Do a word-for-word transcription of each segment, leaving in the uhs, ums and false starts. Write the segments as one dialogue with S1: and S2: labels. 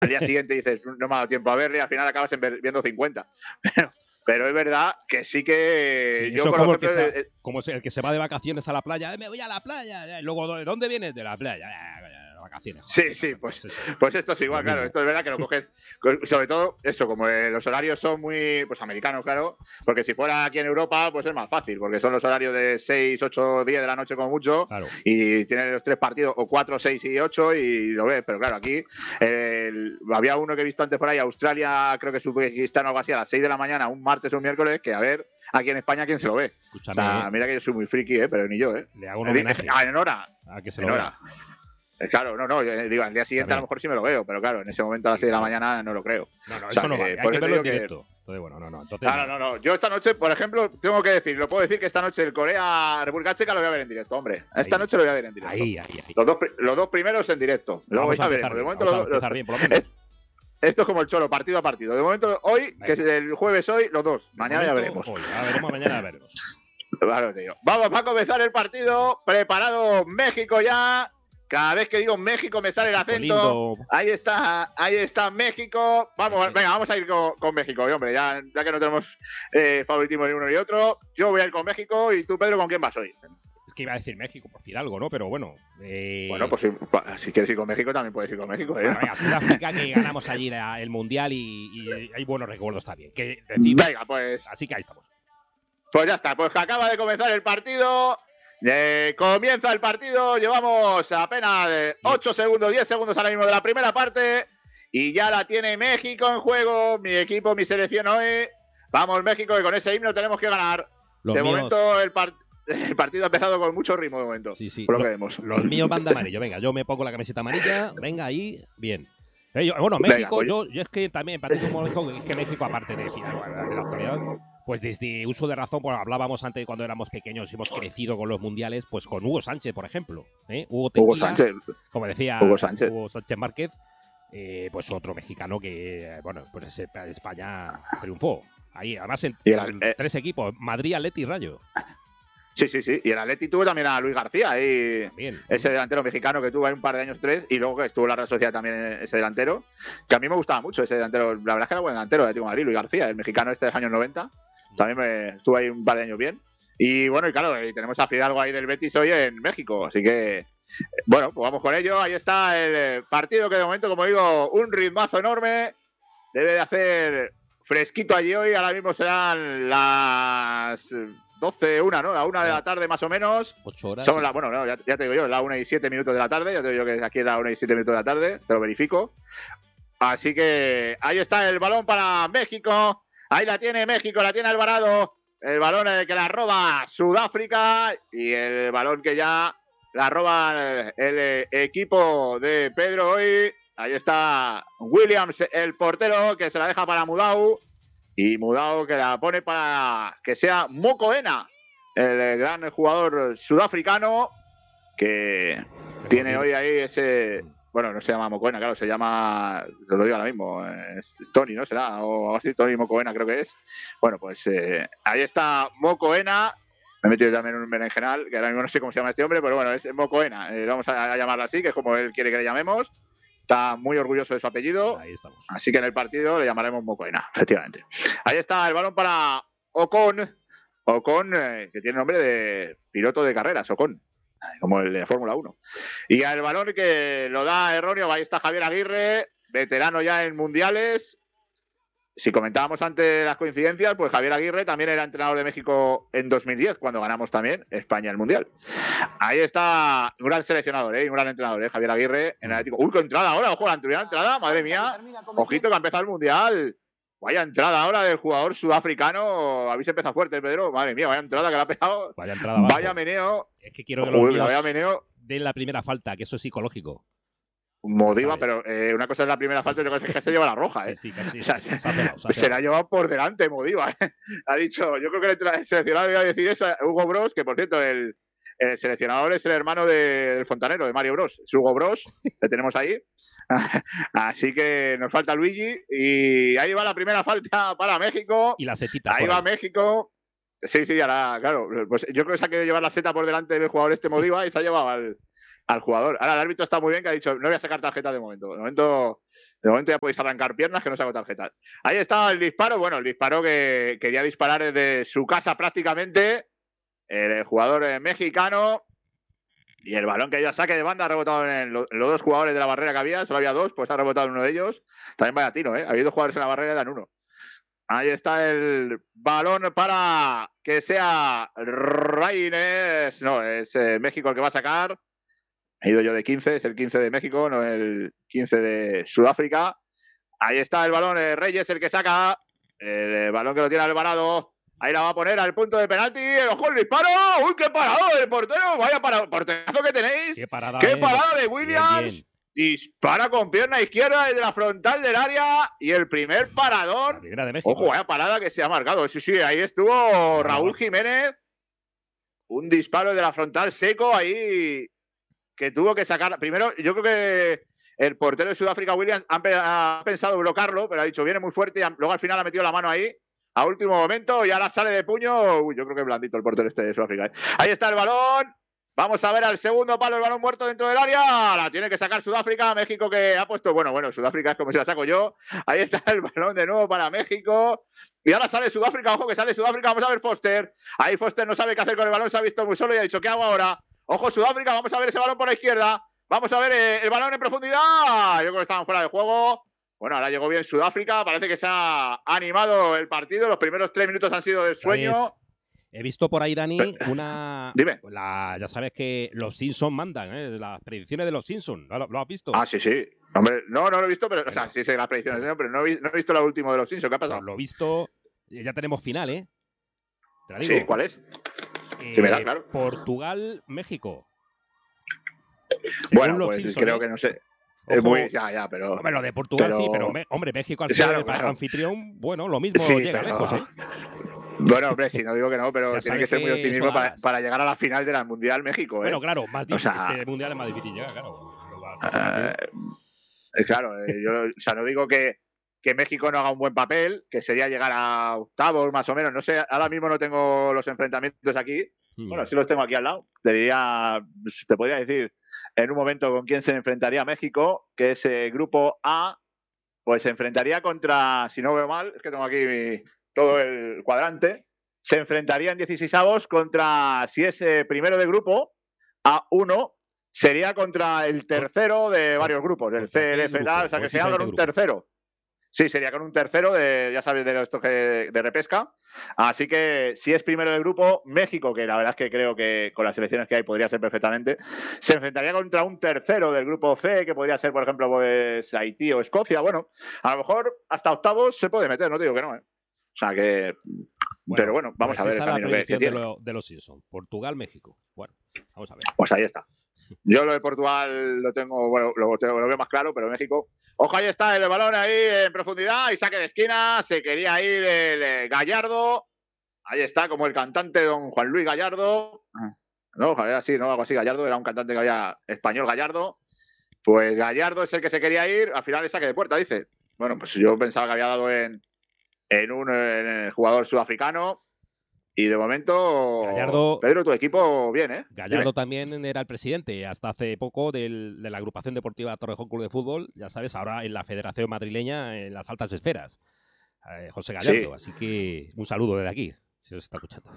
S1: al día siguiente dices, no me ha dado tiempo a verle y al final acabas en ver, viendo cincuenta. Pero, pero es verdad que sí que
S2: Sí,
S1: yo,
S2: eso
S1: por
S2: como,
S1: ejemplo,
S2: el que se,
S1: eh,
S2: como el que se va de vacaciones a la playa, eh, me voy a la playa, y luego, ¿de dónde vienes? De la playa, eh, vacaciones.
S1: Joder, sí, sí, pues, pues esto es igual, claro, esto es verdad que lo coges, sobre todo eso, como los horarios son muy, pues americanos, claro, porque si fuera aquí en Europa, pues es más fácil, porque son los horarios de seis, ocho, diez de la noche como mucho,
S2: claro.
S1: Y tienes los tres partidos, o cuatro, seis y ocho, y lo ves, pero claro, aquí el, había uno que he visto antes por ahí, Australia, creo que es Uzbekistán o algo así, a las seis de la mañana, un martes o un miércoles, que a ver, aquí en España, ¿quién se lo ve?
S2: Escúchame,
S1: o sea, mira que yo soy muy friki, ¿eh? Pero ni yo, ¿eh?
S2: Le hago un homenaje.
S1: Ah, en hora.
S2: A que se
S1: en
S2: lo
S1: hora.
S2: vea.
S1: Claro, no, no, digo, al día siguiente a lo mejor sí me lo veo, pero claro, en ese momento a las seis de la mañana no lo creo.
S2: No, no,
S1: o sea,
S2: eso no
S1: que,
S2: vale, hay que verlo en directo.
S1: Que...
S2: Entonces, bueno, no, no, entonces
S1: Claro, no, no, yo esta noche, por ejemplo, tengo que decir, lo puedo decir que esta noche el Corea-República Checa lo voy a ver en directo, hombre. Esta
S2: ahí,
S1: noche lo voy a ver en directo.
S2: Ahí, ahí, ahí.
S1: Los dos, los dos primeros en directo. Luego
S2: vamos
S1: ya
S2: a
S1: veremos. De
S2: bien,
S1: momento,
S2: vamos
S1: los,
S2: a bien, por lo menos.
S1: Es, esto es como el cholo, partido a partido. De momento, hoy, Venga. que es el jueves hoy, los dos. De mañana momento, ya veremos.
S2: Hoy, ya veremos, mañana ya veremos.
S1: Claro, tío. Vamos a comenzar el partido. Preparado México ya. Cada vez que digo México me sale el acento. Ahí está, ahí está México. Vamos, venga, vamos a ir con, con México, y, hombre, ya, ya que no tenemos eh, favoritismo ni uno ni otro. Yo voy a ir con México y tú, Pedro, ¿con quién vas hoy?
S2: Es que iba a decir México, por decir algo, ¿no? Pero bueno. Eh...
S1: Bueno, pues si, si quieres ir con México, también puedes ir con México. ¿eh?
S2: Bueno, venga, Sudáfrica, que ganamos allí la, el Mundial y, y hay buenos recuerdos también. Que decir,
S1: venga, pues.
S2: Así que ahí estamos.
S1: Pues ya está, pues que acaba de comenzar el partido. Eh, comienza el partido, llevamos apenas ocho segundos, diez segundos ahora mismo de la primera parte y ya la tiene México en juego, mi equipo, mi selección hoy. Vamos México, que con ese himno tenemos que ganar.
S2: Los
S1: de
S2: míos...
S1: momento el, par el partido ha empezado con mucho ritmo de momento.
S2: Sí, sí.
S1: Por lo,
S2: lo,
S1: que vemos.
S2: Los míos van de amarillo, venga, yo me pongo la camiseta amarilla, venga ahí, bien. Eh, yo, bueno, México, venga, pues yo, yo es que también, partido como México, es que México, aparte de, de la actualidad, pues desde uso de razón, pues hablábamos antes cuando éramos pequeños y hemos crecido con los mundiales, pues con Hugo Sánchez, por ejemplo. ¿eh? Hugo, Tequila,
S1: Hugo Sánchez.
S2: Como decía
S1: Hugo Sánchez,
S2: Hugo Sánchez Márquez, eh, pues otro mexicano que, bueno, pues España triunfó. Ahí, además, en,
S1: el,
S2: en
S1: eh,
S2: tres equipos, Madrid, Atleti y Rayo.
S1: Sí, sí, sí. Y el Atleti tuvo también a Luis García, ahí, ese delantero mexicano que tuvo ahí un par de años, tres, y luego que estuvo en la Real Sociedad también ese delantero, que a mí me gustaba mucho ese delantero. La verdad es que era buen delantero, el Atlético de Madrid, Luis García, el mexicano este de los años noventa. También me estuvo ahí un par de años bien. Y bueno, y claro, y tenemos a Fidalgo ahí del Betis hoy en México, así que bueno, pues vamos con ello. Ahí está el partido que de momento, como digo, un ritmazo enorme. Debe de hacer fresquito allí hoy. Ahora mismo serán las doce, una, ¿no? La una de la tarde más o menos.
S2: Ocho horas.
S1: Son la, bueno, no, ya, ya te digo yo, la una y siete minutos de la tarde. Ya te digo yo que aquí es la una y siete minutos de la tarde. Te lo verifico. Así que ahí está el balón para México. Ahí la tiene México, la tiene Alvarado. El balón que la roba Sudáfrica. Y el balón que ya la roba el equipo de Pedro hoy. Ahí está Williams, el portero, que se la deja para Mudau. Y Mudau que la pone para que sea Mokoena, el gran jugador sudafricano que tiene hoy ahí ese... Bueno, no se llama Mokoena, claro, se llama... Te lo digo ahora mismo, es Tony, ¿no? Será, o algo así, Tony Mokoena creo que es. Bueno, pues eh, ahí está Mokoena. Me he metido también en un berenjenal, que ahora mismo no sé cómo se llama este hombre, pero bueno, es Mokoena. Eh, vamos a, a llamarlo así, que es como él quiere que le llamemos. Está muy orgulloso de su apellido.
S2: Ahí estamos.
S1: Así que en el partido le llamaremos Mokoena, efectivamente. Ahí está el balón para Ocon. Ocon, eh, que tiene nombre de piloto de carreras, Ocon, como el de Fórmula uno. Y el balón que lo da erróneo, ahí está Javier Aguirre, veterano ya en mundiales. Si comentábamos antes las coincidencias, pues Javier Aguirre también era entrenador de México en dos mil diez, cuando ganamos también España el Mundial. Ahí está un gran seleccionador, ¿eh? Un gran entrenador, ¿eh? Javier Aguirre en el Atlético. ¡Uy, qué entrada ahora! ¡Ojo, la entrada! ¡Madre mía! Ojito que ha empezado el Mundial. Vaya entrada ahora del jugador sudafricano. Habéis empezado fuerte, Pedro. Madre mía, vaya entrada que le ha pegado.
S2: Vaya entrada abajo.
S1: Vaya meneo.
S2: Es que quiero que los
S1: Uy,
S2: míos
S1: vaya meneo.
S2: den la primera falta, que eso es psicológico.
S1: Modiva, pero eh, una cosa es la primera falta y otra cosa es que se lleva la roja, ¿eh?
S2: Sí, sí, casi.
S1: O sea,
S2: se, ha pegado, se, ha
S1: se la ha llevado por delante Modiva, ¿eh? Ha dicho, yo creo que el seleccionador iba a decir eso, Hugo Bros, que por cierto, el, el seleccionador es el hermano de, del fontanero, de Mario Bros. Es Hugo Bros, le tenemos ahí. Así que nos falta Luigi y ahí va la primera falta para México.
S2: Y la setita.
S1: Ahí va ahí. México. Sí, sí, ahora, claro. Pues yo creo que se ha querido llevar la seta por delante del jugador este Modiva y se ha llevado al... al jugador. Ahora el árbitro está muy bien, que ha dicho, no voy a sacar tarjeta de momento. De momento, de momento ya podéis arrancar piernas, que no saco tarjetas. Ahí está el disparo. Bueno, el disparo que quería disparar desde su casa prácticamente. El jugador mexicano. Y el balón que ha ido a saque de banda ha rebotado en, lo, en los dos jugadores de la barrera que había. Solo había dos, pues ha rebotado en uno de ellos. También vaya tiro, ¿eh? Ha habido jugadores en la barrera y dan uno. Ahí está el balón para que sea Reines. No, es eh, México el que va a sacar. He ido yo de quince, es el quince de México, no el quince de Sudáfrica. Ahí está el balón, eh, Reyes el que saca. El balón que lo tiene Alvarado. Ahí la va a poner al punto de penalti. ¡Ojo el disparo! ¡Uy, qué parado del portero! ¡Vaya parado, porterazo que tenéis!
S2: ¡Qué parada,
S1: ¡Qué
S2: eh!
S1: parada de Williams!
S2: Bien, bien.
S1: Dispara con pierna izquierda desde la frontal del área. Y el primer parador.
S2: La primera de México.
S1: Ojo, vaya parada que se ha marcado. Sí, sí, ahí estuvo Raúl Jiménez. Un disparo de la frontal seco ahí que tuvo que sacar. Primero, yo creo que el portero de Sudáfrica, Williams, ha pensado bloquearlo, pero ha dicho, viene muy fuerte y luego al final ha metido la mano ahí. A último momento y ahora sale de puño. Uy, yo creo que es blandito el portero este de Sudáfrica. ¿eh? Ahí está el balón. Vamos a ver al segundo palo, el balón muerto dentro del área. La tiene que sacar Sudáfrica. México que ha puesto, bueno, bueno, Sudáfrica es como si la saco yo. Ahí está el balón de nuevo para México. Y ahora sale Sudáfrica, ojo que sale Sudáfrica. Vamos a ver Foster. Ahí Foster no sabe qué hacer con el balón, se ha visto muy solo y ha dicho, ¿qué hago ahora? Ojo Sudáfrica, vamos a ver ese balón por la izquierda. Vamos a ver eh, el balón en profundidad. Yo creo que estaban fuera de juego. Bueno, ahora llegó bien Sudáfrica. Parece que se ha animado el partido. Los primeros tres minutos han sido de sueño.
S2: ¿Sabes? He visto por ahí, Dani, una...
S1: Dime.
S2: La, ya sabes que los Simpsons mandan, ¿eh? Las predicciones de los Simpsons. ¿Lo, lo has visto?
S1: Ah, sí, sí. Hombre, no, no lo he visto, pero... Bueno. O sea, sí sé las predicciones, pero no he, no he visto lo último de los Simpsons. ¿Qué ha pasado?
S2: Pues lo he visto... Ya tenemos final, ¿eh? ¿Te la digo?
S1: Sí, ¿cuál es?
S2: Eh,
S1: sí, me da, claro.
S2: Portugal-México.
S1: Bueno, pues Simpsons, creo ¿eh? que no sé...
S2: Ojo,
S1: es muy, ya, ya, pero...
S2: Hombre, lo de Portugal pero, sí, pero, hombre, México al ser
S1: claro,
S2: el
S1: claro.
S2: anfitrión, bueno, lo mismo
S1: sí,
S2: llega
S1: pero...
S2: lejos, ¿eh?
S1: Bueno, hombre, sí, no digo que no, pero
S2: ya
S1: tiene que ser muy optimismo para, para llegar a la final del Mundial México, ¿eh?
S2: Bueno, claro, más difícil,
S1: o sea,
S2: este Mundial es más difícil llegar, claro.
S1: Uh, claro, eh, yo o sea, no digo que, que México no haga un buen papel, que sería llegar a octavos más o menos, no sé, ahora mismo no tengo los enfrentamientos aquí, mm. bueno, sí los tengo aquí al lado, te diría, te podría decir en un momento con quién se enfrentaría México, que es eh, grupo A, pues se enfrentaría contra, si no veo mal, es que tengo aquí mi, todo el cuadrante, se enfrentaría en dieciseisavos contra, si es eh, primero de grupo, A uno, sería contra el tercero de varios grupos, el C, el F, tal, o sea que sería con un tercero. Sí, sería con un tercero de, ya sabes, de esto de, de repesca. Así que si es primero de grupo, México, que la verdad es que creo que con las selecciones que hay podría ser perfectamente, se enfrentaría contra un tercero del grupo C, que podría ser, por ejemplo, pues Haití o Escocia. Bueno, a lo mejor hasta octavos se puede meter, no te digo que no, ¿eh? O sea que... Bueno, pero bueno, vamos
S2: pues
S1: a ver
S2: esa
S1: el camino
S2: la predicción
S1: que, que
S2: de, lo, de los Simpsons. Portugal-México. Bueno, vamos a ver.
S1: Pues ahí está. Yo lo de Portugal lo tengo, bueno, lo, tengo, lo veo más claro, pero México. Ojo, ahí está el balón ahí en profundidad y saque de esquina. Se quería ir el, el Gallardo. Ahí está, como el cantante don Juan Luis Gallardo. No, era así, no, algo así. Gallardo era un cantante que había español Gallardo. Pues Gallardo es el que se quería ir. Al final el saque de puerta, dice. Bueno, pues yo pensaba que había dado en, en un en el jugador sudafricano. Y de momento,
S2: Gallardo,
S1: Pedro, tu equipo bien, ¿eh?
S2: Gallardo Dime. También era el presidente hasta hace poco del, de la agrupación deportiva Torrejón Club de Fútbol, ya sabes, ahora en la Federación Madrileña en las altas esferas. Eh, José Gallardo, sí. Así que un saludo desde aquí, si os está escuchando.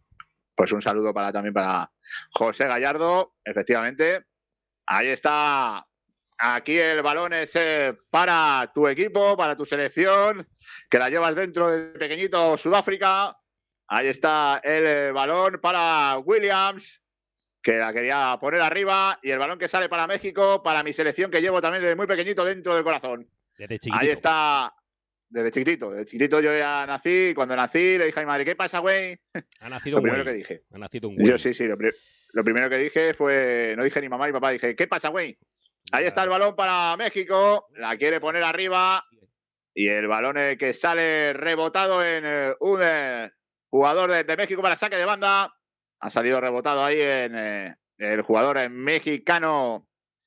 S1: Pues un saludo para también para José Gallardo, efectivamente. Ahí está. Aquí el balón es eh, para tu equipo, para tu selección, que la llevas dentro de pequeñito Sudáfrica. Ahí está el eh, balón para Williams, que la quería poner arriba. Y el balón que sale para México, para mi selección, que llevo también desde muy pequeñito dentro del corazón.
S2: Desde chiquitito.
S1: Ahí está, desde chiquitito. Desde chiquitito yo ya nací. Cuando nací le dije a mi madre, ¿qué pasa, güey?
S2: Ha nacido
S1: lo
S2: un
S1: primero
S2: güey.
S1: que dije.
S2: Ha nacido un güey.
S1: Yo sí, sí. Lo, pri lo primero que dije fue, no dije ni mamá ni papá, dije, ¿qué pasa, güey? Ahí está el balón para México. La quiere poner arriba. Y el balón que sale rebotado en un... Eh, jugador de, de México para saque de banda. Ha salido rebotado ahí en eh, el jugador mexicano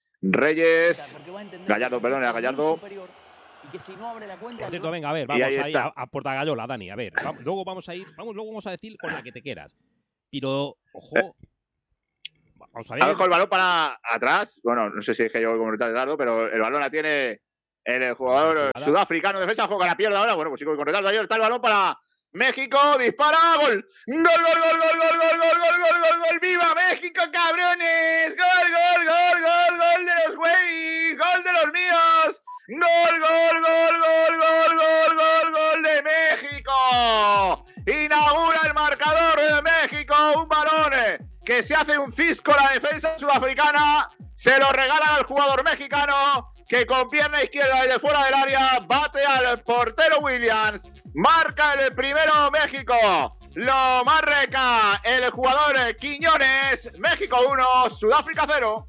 S1: Reyes. Gallardo, perdón, era Gallardo.
S3: Y que si no abre la cuenta,
S2: Por cierto, venga, a ver, vamos ahí, ahí a, a Portagayola, Dani. A ver, vamos, luego vamos a ir, vamos, luego vamos a decir con la que te quieras. Pero, ojo, vamos a ver.
S1: Dejo el balón para atrás. Bueno, no sé si es que yo como retardo, pero el balón la tiene el jugador sudafricano. Defensa juega la pierna ahora. Bueno, pues sí, con retardo. Ahí está el balón para México. Dispara. Gol. Gol, gol, gol, gol, gol, gol, gol, gol, gol, gol, gol. ¡Viva México, cabrones! Gol, gol, gol, gol, gol de los güeyes. Gol de los míos. Gol, gol, gol, gol, gol, gol, gol, gol de México. Inaugura el marcador de México. Un balón que se hace un cisco la defensa sudafricana. Se lo regalan al jugador mexicano, que con pierna izquierda desde fuera del área bate al portero Williams. Marca el primero México. Lo marca el jugador Quiñones. México uno, Sudáfrica cero.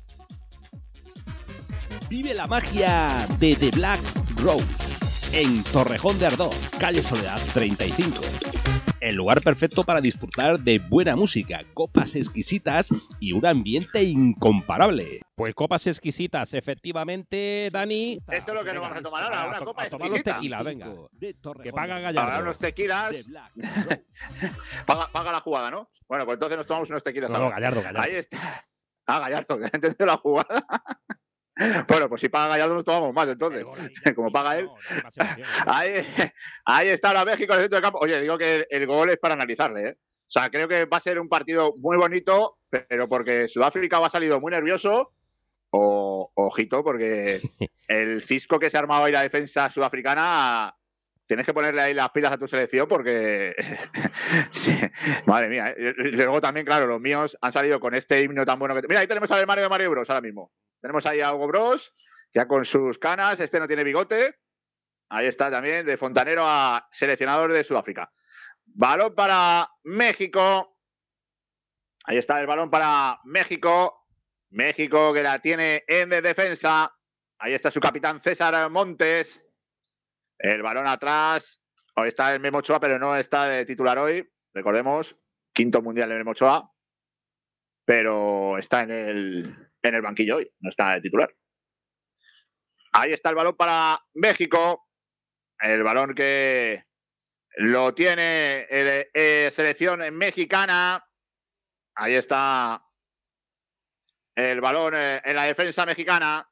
S2: Vive la magia de The Black Rose en Torrejón de Ardoz, calle Soledad treinta y cinco. El lugar perfecto para disfrutar de buena música, copas exquisitas y un ambiente incomparable. Pues copas exquisitas, efectivamente, Dani.
S1: Eso es lo que nos vamos a tomar ahora, una copa exquisita.
S2: Tomar los tequilas, venga. Que paga Gallardo.
S1: Ahora unos tequilas. paga, paga la jugada, ¿no? Bueno, pues entonces nos tomamos unos tequilas.
S2: No, no, Gallardo, Gallardo.
S1: Ahí está. Ah, Gallardo, que ha entendido la jugada. Bueno, pues si paga Gallardo nos tomamos más, entonces. Como paga él. Ahí, ahí está ahora México en el centro del campo. Oye, digo que el, el gol es para analizarle, ¿eh? O sea, creo que va a ser un partido muy bonito, pero porque Sudáfrica va salido muy nervioso. O, ojito, porque el cisco que se ha armado ahí la defensa sudafricana, tienes que ponerle ahí las pilas a tu selección porque... sí, madre mía, ¿eh? Y luego también, claro, los míos han salido con este himno tan bueno que... Mira, ahí tenemos al Mario de Mario Bros ahora mismo. Tenemos ahí a Hugo Bros, ya con sus canas. Este no tiene bigote. Ahí está también, de fontanero a seleccionador de Sudáfrica. Balón para México. Ahí está el balón para México. México que la tiene en de defensa. Ahí está su capitán César Montes. El balón atrás. Ahí está el Memo Ochoa, pero no está de titular hoy. Recordemos, quinto mundial de Memo Ochoa. Pero está en el... en el banquillo hoy, no está de titular. Ahí está el balón para México. El balón que lo tiene el, el selección mexicana. Ahí está el balón en la defensa mexicana.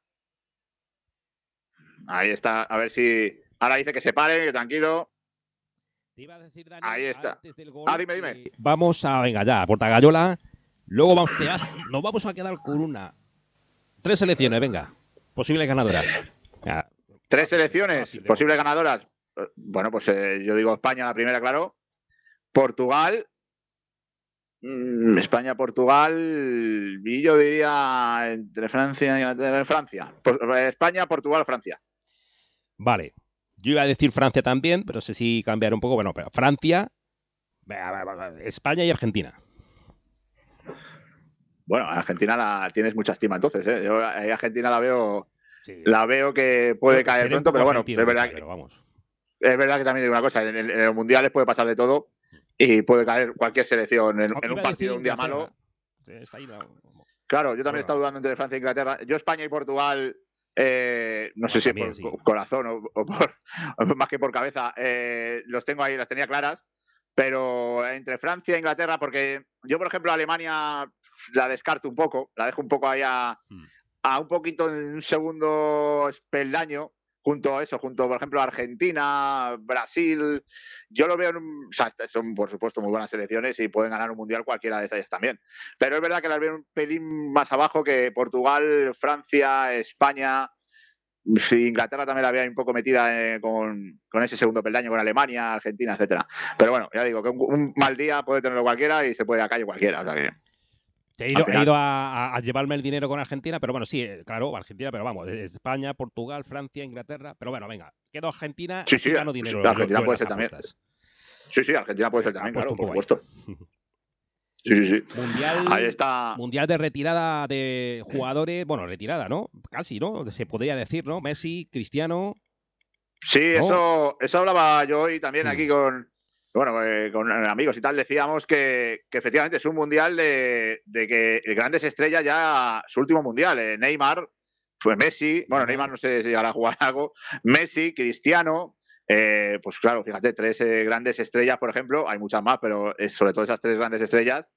S1: Ahí está, a ver si... Ahora dice que se pare, que tranquilo.
S2: Te iba a decir, Dani,
S1: ahí está.
S2: Antes del gol,
S1: ah, dime, dime.
S2: Vamos a, venga ya, Porta Gallola. Luego vamos, te vas, nos vamos a quedar con una... Tres selecciones, venga. Posibles ganadoras. Ya.
S1: Tres selecciones, posibles ganadoras. Bueno, pues eh, yo digo España la primera, claro. Portugal. Mm, España, Portugal. Y yo diría entre Francia y Inglaterra. Francia. Por, España, Portugal, Francia.
S2: Vale. Yo iba a decir Francia también, pero sé si cambiar un poco. Bueno, pero Francia, España y Argentina.
S1: Bueno, Argentina la tienes mucha estima entonces, ¿eh? Yo a Argentina la veo, sí. la veo que puede bueno, caer pronto, pero bueno, es verdad, que, vamos. es verdad que también digo una cosa, en, en, en los mundiales puede pasar de todo y puede caer cualquier selección en, en un partido un día malo.
S2: Sí, está ahí, no.
S1: Claro, yo también he estado dudando entre Francia e Inglaterra. Yo España y Portugal, eh, no bueno, sé si también, por sí. corazón o, o, por, o más que por cabeza, eh, los tengo ahí, las tenía claras. Pero entre Francia e Inglaterra, porque yo, por ejemplo, Alemania la descarto un poco, la dejo un poco ahí a, a un poquito en un segundo peldaño, junto a eso, junto, por ejemplo, a Argentina, Brasil. Yo lo veo, en un, o sea, son, por supuesto, muy buenas selecciones y pueden ganar un mundial cualquiera de ellas también. Pero es verdad que las veo un pelín más abajo que Portugal, Francia, España. Sí, Inglaterra también la había un poco metida eh, con, con ese segundo peldaño, con Alemania, Argentina, etcétera. Pero bueno, ya digo, que un, un mal día puede tenerlo cualquiera y se puede ir a la calle cualquiera. O sea que,
S2: he ido, he ido a, a llevarme el dinero con Argentina, pero bueno, sí, claro, Argentina, pero vamos, España, Portugal, Francia, Inglaterra, pero bueno, venga, quedo Argentina,
S1: sí, sí,
S2: gano dinero.
S1: Sí, Argentina yo, yo puede ser también. Sí, sí, Argentina puede ser también, claro, por supuesto. Sí, sí, sí.
S2: Mundial,
S1: ahí está.
S2: Mundial de retirada de jugadores, bueno, retirada, ¿no? Casi, ¿no? Se podría decir, ¿no? Messi, Cristiano.
S1: Sí, ¿no? eso, eso hablaba yo hoy también mm. aquí con, bueno, eh, con amigos y tal. Decíamos que, que efectivamente es un mundial de, de que grandes estrellas ya, su último mundial. Eh, Neymar, fue Messi, bueno, Neymar no sé si llegará a jugar algo. Messi, Cristiano. Eh, pues claro, fíjate, tres eh, grandes estrellas, por ejemplo, hay muchas más, pero es sobre todo esas tres grandes estrellas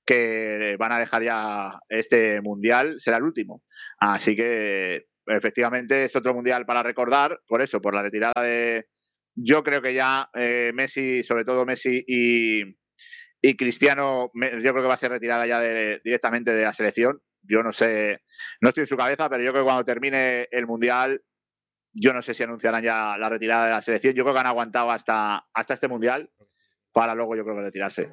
S1: que van a dejar ya este mundial, será el último. Así que efectivamente es otro mundial para recordar, por eso, por la retirada de... Yo creo que ya eh, Messi, sobre todo Messi y, y Cristiano, me, yo creo que va a ser retirada ya de, directamente de la selección. Yo no sé, no estoy en su cabeza, pero yo creo que cuando termine el mundial, yo no sé si anunciarán ya la retirada de la selección. Yo creo que han aguantado hasta, hasta este mundial para luego yo creo que retirarse.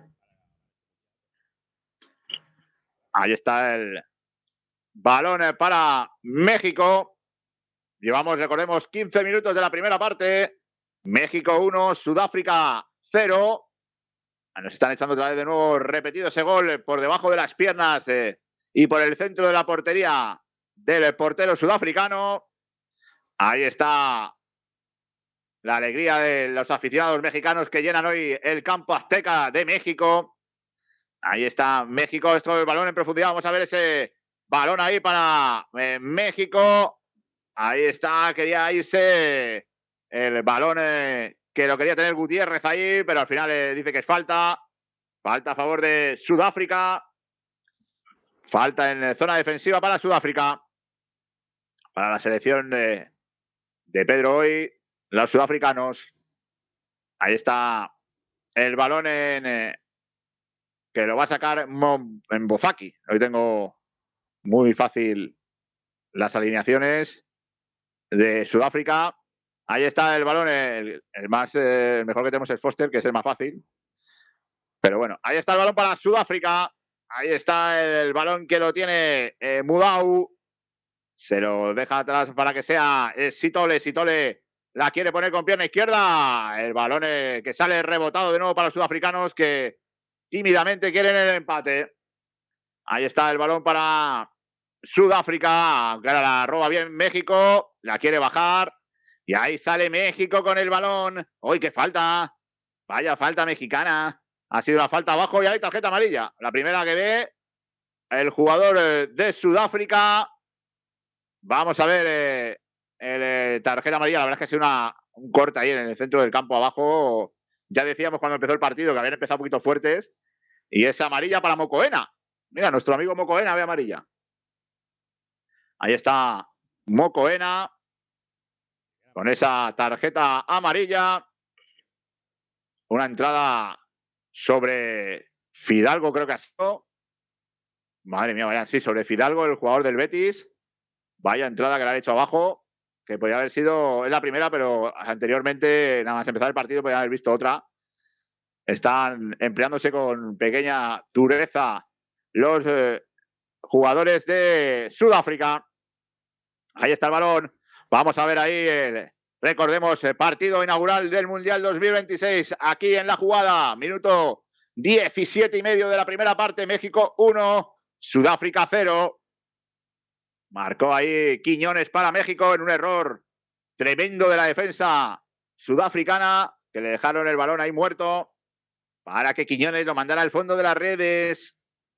S1: Ahí está el balón para México. Llevamos, recordemos, quince minutos de la primera parte. México uno, Sudáfrica cero. Nos están echando otra vez de nuevo repetido ese gol por debajo de las piernas eh, y por el centro de la portería del portero sudafricano. Ahí está la alegría de los aficionados mexicanos que llenan hoy el campo azteca de México. Ahí está México, esto el balón en profundidad. Vamos a ver ese balón ahí para eh, México. Ahí está, quería irse el balón eh, que lo quería tener Gutiérrez ahí, pero al final eh, dice que es falta. Falta a favor de Sudáfrica. Falta en zona defensiva para Sudáfrica. Para la selección de, de Pedro hoy, los sudafricanos. Ahí está el balón en... Eh, que lo va a sacar en Bozaki. Hoy tengo muy fácil las alineaciones de Sudáfrica. Ahí está el balón, el, el más eh, el mejor que tenemos es Foster, que es el más fácil. Pero bueno, ahí está el balón para Sudáfrica. Ahí está el, el balón que lo tiene eh, Mudau. Se lo deja atrás para que sea eh, Sitole. Sitole la quiere poner con pierna izquierda. El balón eh, que sale rebotado de nuevo para los sudafricanos que tímidamente quieren el empate. Ahí está el balón para Sudáfrica, que ahora la roba bien México, la quiere bajar. Y ahí sale México con el balón. ¡Uy, qué falta! Vaya falta mexicana. Ha sido una falta abajo y hay tarjeta amarilla. La primera que ve el jugador de Sudáfrica. Vamos a ver eh, el eh, tarjeta amarilla. La verdad es que ha sido una, un corte ahí en el centro del campo abajo. Ya decíamos cuando empezó el partido que habían empezado un poquito fuertes. Y es amarilla para Mocoena. Mira, nuestro amigo Mocoena ve amarilla. Ahí está Mocoena con esa tarjeta amarilla. Una entrada sobre Fidalgo, creo que ha sido. Madre mía, vaya, sí, sobre Fidalgo, el jugador del Betis. Vaya entrada que le han hecho abajo, que podía haber sido, es la primera, pero anteriormente, nada más empezar el partido, podían haber visto otra. Están empleándose con pequeña dureza los eh, jugadores de Sudáfrica. Ahí está el balón. Vamos a ver ahí el, recordemos, el partido inaugural del Mundial dos mil veintiséis. Aquí en la jugada, minuto diecisiete y medio de la primera parte. México uno, Sudáfrica cero. Marcó ahí Quiñones para México en un error tremendo de la defensa sudafricana, que le dejaron el balón ahí muerto para que Quiñones lo mandara al fondo de las redes.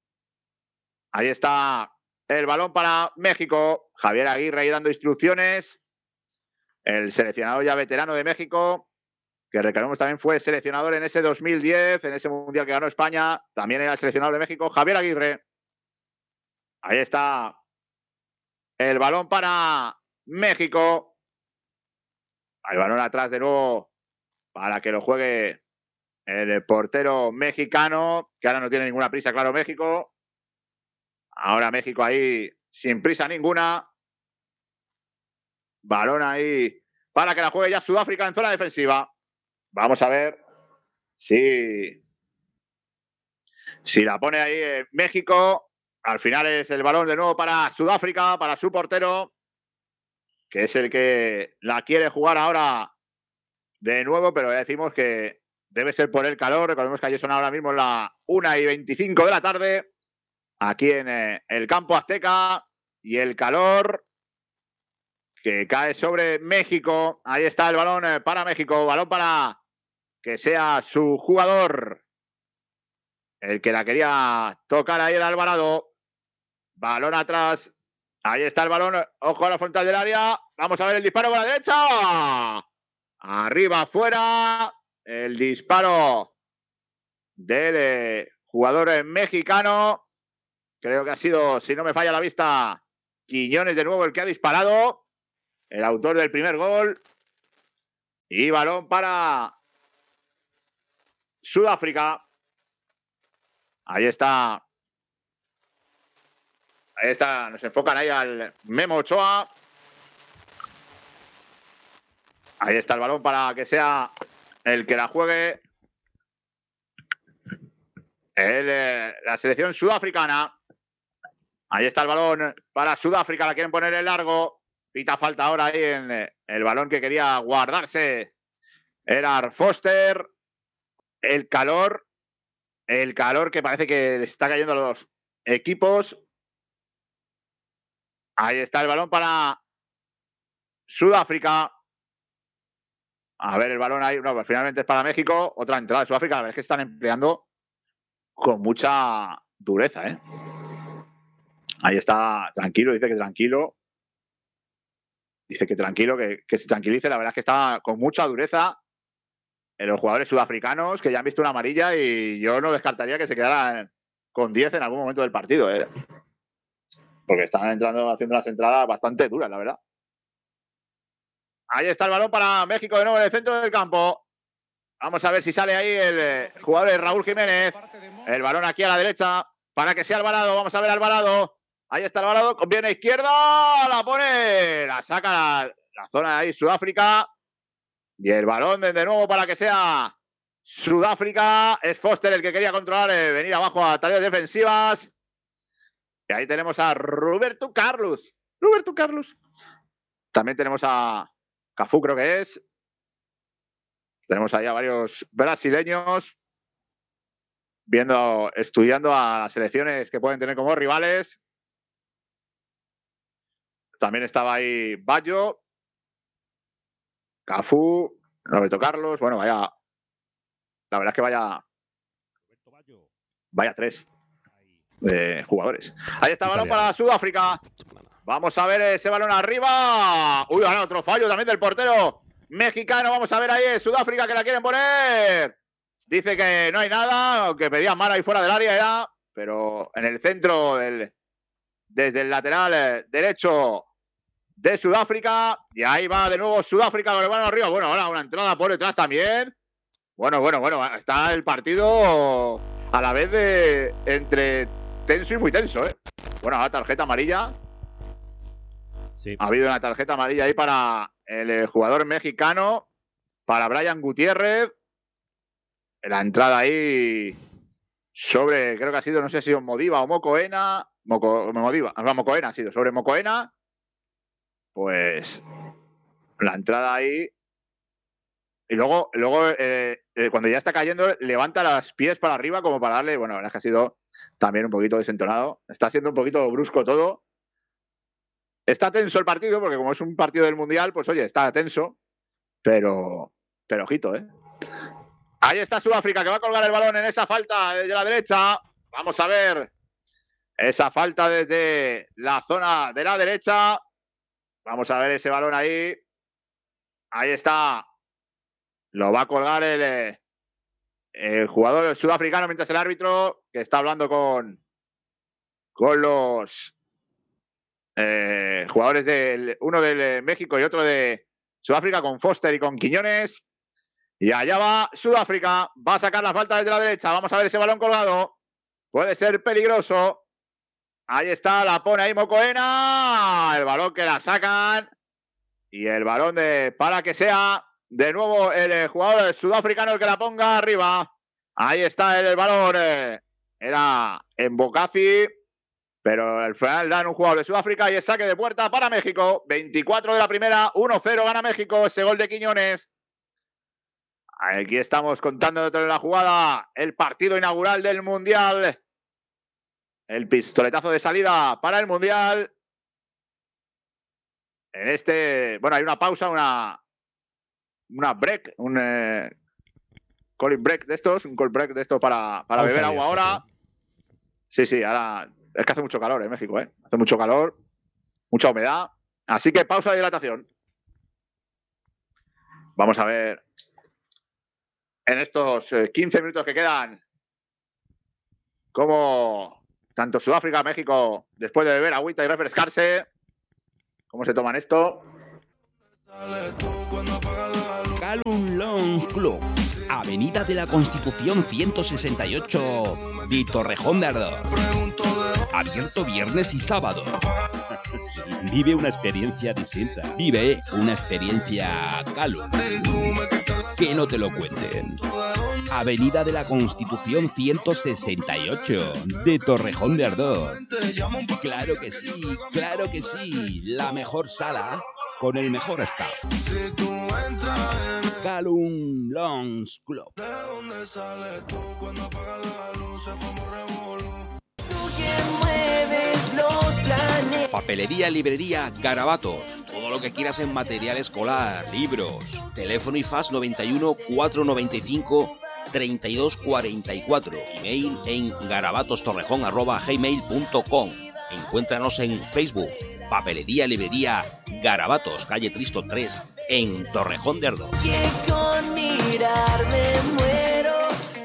S1: Ahí está el balón para México. Javier Aguirre ahí dando instrucciones. El seleccionador ya veterano de México, que recordemos también fue seleccionador en ese dos mil diez, en ese mundial que ganó España. También era el seleccionador de México, Javier Aguirre. Ahí está el balón para México. El balón atrás de nuevo para que lo juegue el portero mexicano, que ahora no tiene ninguna prisa, claro, México. Ahora México ahí sin prisa ninguna. Balón ahí para que la juegue ya Sudáfrica en zona defensiva. Vamos a ver si, si la pone ahí México. Al final es el balón de nuevo para Sudáfrica, para su portero, que es el que la quiere jugar ahora de nuevo, pero ya decimos que debe ser por el calor. Recordemos que allí son ahora mismo las una y veinticinco de la tarde, aquí en eh, el campo azteca, y el calor que cae sobre México. Ahí está el balón eh, para México, balón para que sea su jugador el que la quería tocar ahí el Alvarado. Balón atrás. Ahí está el balón. Ojo a la frontal del área. Vamos a ver el disparo por la derecha. Arriba, afuera. El disparo del eh, jugador mexicano. Creo que ha sido, si no me falla la vista, Quiñones de nuevo el que ha disparado. El autor del primer gol. Y balón para Sudáfrica. Ahí está. Ahí está. Nos enfocan ahí al Memo Ochoa. Ahí está el balón para que sea el que la juegue. El, eh, la selección sudafricana. Ahí está el balón para Sudáfrica. La quieren poner en largo. Pita falta ahora ahí en eh, el balón que quería guardarse. Era Foster. El calor. El calor que parece que le está cayendo a los equipos. Ahí está el balón para Sudáfrica. A ver el balón ahí. No, pues finalmente es para México. Otra entrada de Sudáfrica. La verdad es que están empleando con mucha dureza, ¿eh? Ahí está, tranquilo, dice que tranquilo. Dice que tranquilo, que, que se tranquilice. La verdad es que está con mucha dureza en los jugadores sudafricanos que ya han visto una amarilla y yo no descartaría que se quedaran con diez en algún momento del partido, ¿eh? Porque están entrando, haciendo las entradas bastante duras, la verdad. Ahí está el balón para México de nuevo en el centro del campo. Vamos a ver si sale ahí el eh, jugador de Raúl Jiménez. El balón aquí a la derecha para que sea Alvarado. Vamos a ver Alvarado. Ahí está Alvarado. Viene a izquierda. La pone. La saca la, la zona de ahí Sudáfrica. Y el balón de, de nuevo para que sea Sudáfrica. Es Foster el que quería controlar. Eh, venir abajo a tareas defensivas. Y ahí tenemos a Roberto Carlos. Roberto Carlos. También tenemos a Cafú, creo que es. Tenemos ahí a varios brasileños viendo, estudiando a las selecciones que pueden tener como rivales. También estaba ahí Baggio, Cafú, Roberto Carlos. Bueno, vaya. La verdad es que vaya. Vaya tres eh, jugadores. Ahí está el balón para Sudáfrica. Vamos a ver ese balón arriba. Uy, ahora otro fallo también del portero mexicano. Vamos a ver ahí Sudáfrica que la quieren poner. Dice que no hay nada, aunque pedían mal ahí fuera del área era, pero en el centro del, desde el lateral derecho de Sudáfrica. Y ahí va de nuevo Sudáfrica con el balón arriba. Bueno, ahora una entrada por detrás también. Bueno, bueno, bueno, está el partido a la vez de entre tenso y muy tenso, ¿eh? Bueno, ahora tarjeta amarilla. Sí. Ha habido una tarjeta amarilla ahí para el jugador mexicano, para Brian Gutiérrez. La entrada ahí sobre, creo que ha sido, no sé si Modiva o Mocoena. Moco, Modiva, no, Mocoena ha sido, sobre Mocoena. Pues la entrada ahí. Y luego, luego eh, eh, cuando ya está cayendo, levanta los pies para arriba como para darle. Bueno, la verdad es que ha sido también un poquito desentonado. Está siendo un poquito brusco todo. Está tenso el partido, porque como es un partido del Mundial, pues oye, está tenso. Pero, pero ojito, ¿eh? Ahí está Sudáfrica que va a colgar el balón en esa falta desde la derecha. Vamos a ver esa falta desde la zona de la derecha. Vamos a ver ese balón ahí. Ahí está. Lo va a colgar el, el jugador sudafricano mientras el árbitro, que está hablando con, con los eh, jugadores del uno de México y otro de Sudáfrica, con Foster y con Quiñones. Y allá va Sudáfrica, va a sacar la falta desde la derecha. Vamos a ver ese balón colgado. Puede ser peligroso. Ahí está, la pone ahí Mocoena. El balón que la sacan. Y el balón de para que sea de nuevo el jugador sudafricano el que la ponga arriba. Ahí está el, el balón. Era en Bocafi. Pero al final dan un jugador de Sudáfrica y es saque de puerta para México. veinticuatro de la primera, uno cero gana México. Ese gol de Quiñones. Aquí estamos contando dentro de la jugada el partido inaugural del Mundial. El pistoletazo de salida para el Mundial. En este, bueno, hay una pausa, una, una break, un eh, calling break de estos, un call break de estos para, para beber agua ahora. Sí, sí, ahora es que hace mucho calor en México, ¿eh? Hace mucho calor, mucha humedad. Así que pausa de hidratación. Vamos a ver en estos quince minutos que quedan cómo tanto Sudáfrica, México, después de beber agüita y refrescarse, cómo se toman esto.
S4: Callum Lounge Club, Avenida de la Constitución ciento sesenta y ocho, de Torrejón de Ardoz. Abierto viernes y sábado. Vive una experiencia distinta. Vive una experiencia Callum. Que no te lo cuenten. Avenida de la Constitución ciento sesenta y ocho, de Torrejón de Ardoz. Claro que sí, claro que sí. La mejor sala con el mejor staff. Callum Lounge Club. Papelería, librería, Garabatos. Todo lo que quieras en material escolar, libros. Teléfono y fax noventa y uno, cuatrocientos noventa y cinco, treinta y dos cuarenta y cuatro. Email en garabatostorrejón arroba gmail punto com. Encuéntranos en Facebook. Papelería, librería, Garabatos, calle Tristo tres, en Torrejón de Ardoz. Con mirarme muero.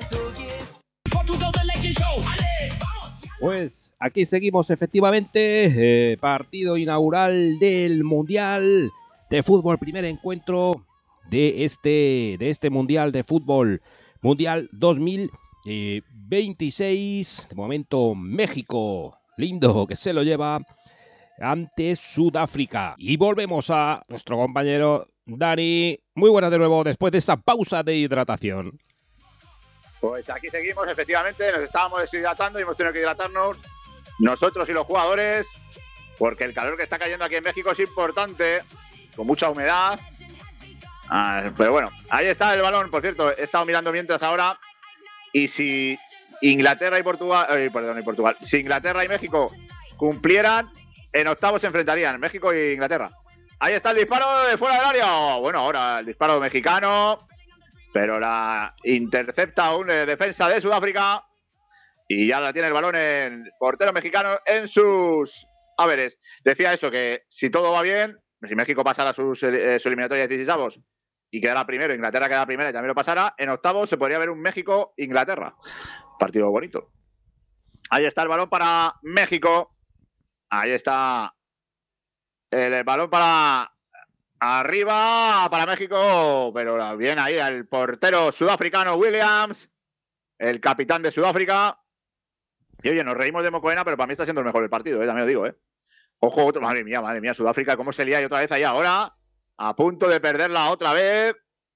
S2: Pues aquí seguimos efectivamente, eh, partido inaugural del Mundial de Fútbol, primer encuentro de este, de este Mundial de Fútbol, Mundial dos mil veintiséis. De momento México, lindo que se lo lleva ante Sudáfrica. Y volvemos a nuestro compañero Dani. Muy buenas de nuevo después de esa pausa de hidratación.
S1: Pues aquí seguimos, efectivamente, nos estábamos deshidratando y hemos tenido que hidratarnos nosotros y los jugadores, porque el calor que está cayendo aquí en México es importante, con mucha humedad. Ah, pero bueno, ahí está el balón, por cierto, he estado mirando mientras ahora, y si Inglaterra y Portugal, eh, perdón, y Portugal, si Inglaterra y México cumplieran, en octavos se enfrentarían, México e Inglaterra. Ahí está el disparo de fuera del área. Bueno, ahora el disparo mexicano, pero la intercepta un eh, defensa de Sudáfrica y ya la tiene el balón el portero mexicano en sus haberes. Decía eso, que si todo va bien, si México pasara sus, eh, su eliminatoria de dieciséis y quedara primero, Inglaterra quedara primera y también lo pasara, en octavos se podría ver un México-Inglaterra. Partido bonito. Ahí está el balón para México. Ahí está el, el balón para arriba, para México, pero bien ahí el portero sudafricano Williams, el capitán de Sudáfrica. Y oye, nos reímos de Mocoena, pero para mí está siendo el mejor del partido, ¿eh? También lo digo, ¿eh? Ojo, otro, madre mía, madre mía, Sudáfrica, cómo se lía y otra vez ahí ahora, a punto de perderla otra vez.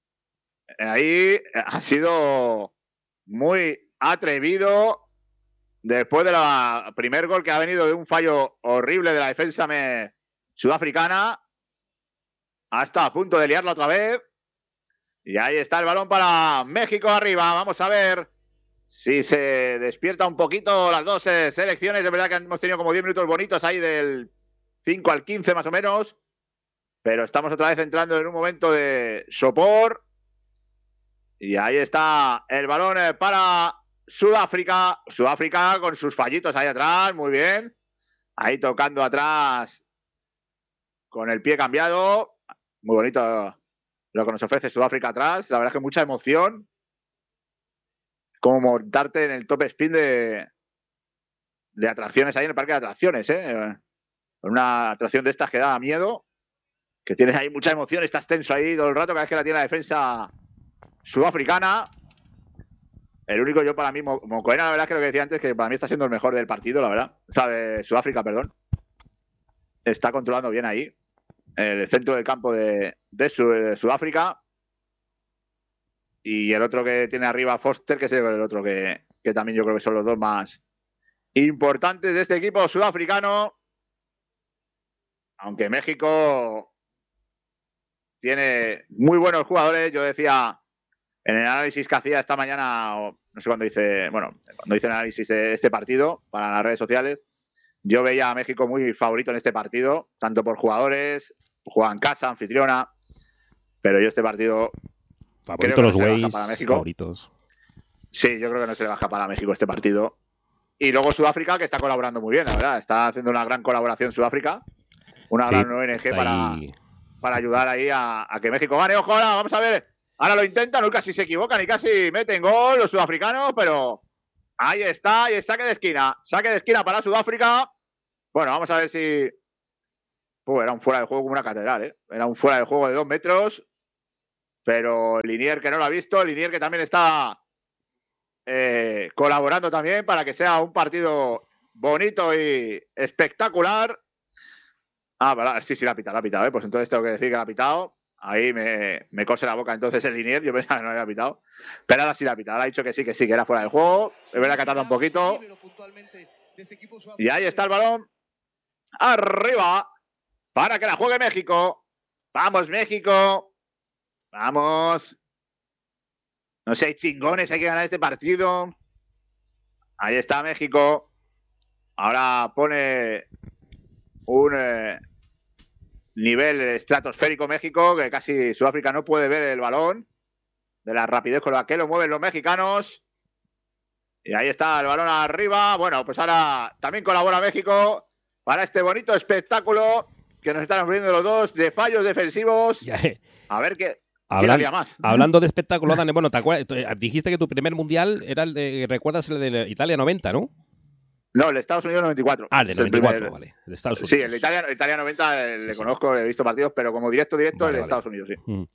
S1: Ahí ha sido muy atrevido después del primer gol que ha venido de un fallo horrible de la defensa me, sudafricana. Hasta a punto de liarla otra vez. Y ahí está el balón para México arriba. Vamos a ver si se despierta un poquito las dos eh, selecciones. Es verdad que hemos tenido como diez minutos bonitos ahí del cinco al quince más o menos. Pero estamos otra vez entrando en un momento de sopor. Y ahí está el balón eh, para Sudáfrica. Sudáfrica con sus fallitos ahí atrás. Muy bien. Ahí tocando atrás con el pie cambiado. Muy bonito lo que nos ofrece Sudáfrica atrás. La verdad es que mucha emoción. Como montarte en el top spin de, de atracciones ahí en el parque de atracciones, ¿eh? Una atracción de estas que da miedo. Que tienes ahí mucha emoción. Estás tenso ahí todo el rato cada vez que la tiene la defensa sudafricana. El único yo para mí, Mocoena, la verdad es que lo que decía antes, que para mí está siendo el mejor del partido, la verdad. O sea, de Sudáfrica, perdón. Está controlando bien ahí el centro del campo de, de, Sud, de Sudáfrica. Y el otro que tiene arriba, Foster, que es el otro que, que también yo creo que son los dos más importantes de este equipo sudafricano. Aunque México tiene muy buenos jugadores. Yo decía en el análisis que hacía esta mañana, o no sé cuándo hice, bueno, cuando hice el análisis de este partido para las redes sociales, yo veía a México muy favorito en este partido, tanto por jugadores, juegan en casa, anfitriona, pero yo este partido
S2: favorito
S1: creo
S2: los
S1: que no se le
S2: Ways,
S1: baja para México.
S2: Favoritos.
S1: Sí, yo creo que no se le baja para México este partido. Y luego Sudáfrica, que está colaborando muy bien, la verdad, está haciendo una gran colaboración Sudáfrica, una
S2: sí,
S1: gran O N G para, para ayudar ahí a, a que México gane. Ojo, ahora vamos a ver, ahora lo intentan, casi se equivocan y casi meten gol los sudafricanos, pero Ahí está, y el saque de esquina. Saque de esquina para Sudáfrica. Bueno, vamos a ver si... Pues era un fuera de juego como una catedral, ¿eh? Era un fuera de juego de dos metros. Pero Linier que no lo ha visto. Linier que también está eh, colaborando también para que sea un partido bonito y espectacular. Ah, vale, sí, sí, la ha pitado, la ha pitado, ¿eh? Pues entonces tengo que decir que la ha pitado. Ahí me, me cose la boca entonces el Linier. Yo pensaba que no la había pitado. Pero ahora sí la ha pitado. Ahora ha dicho que sí, que sí, que era fuera de juego. Es verdad que tarda un poquito. Y ahí está el balón. Arriba. Para que la juegue México. Vamos, México. Vamos. No sé, hay chingones, hay que ganar este partido. Ahí está México. Ahora pone un eh, nivel estratosférico México, que casi Sudáfrica no puede ver el balón. De la rapidez con la que lo mueven los mexicanos. Y ahí está el balón arriba. Bueno, pues ahora también colabora México para este bonito espectáculo que nos están ofreciendo los dos de fallos defensivos. A ver qué...
S2: Hablan, más? Hablando de espectáculo, Dani, bueno, ¿te acuerdas? Dijiste que tu primer mundial era el de, ¿recuerdas el de Italia noventa, no?
S1: No, el de Estados Unidos noventa y cuatro.
S2: Ah, el de noventa y cuatro, primer... vale. El de Estados Unidos.
S1: Sí, el de Italia, Italia noventa eh, sí, le sí. conozco, he visto partidos, pero como directo, directo, vale, el de vale. Estados Unidos, sí. Mm.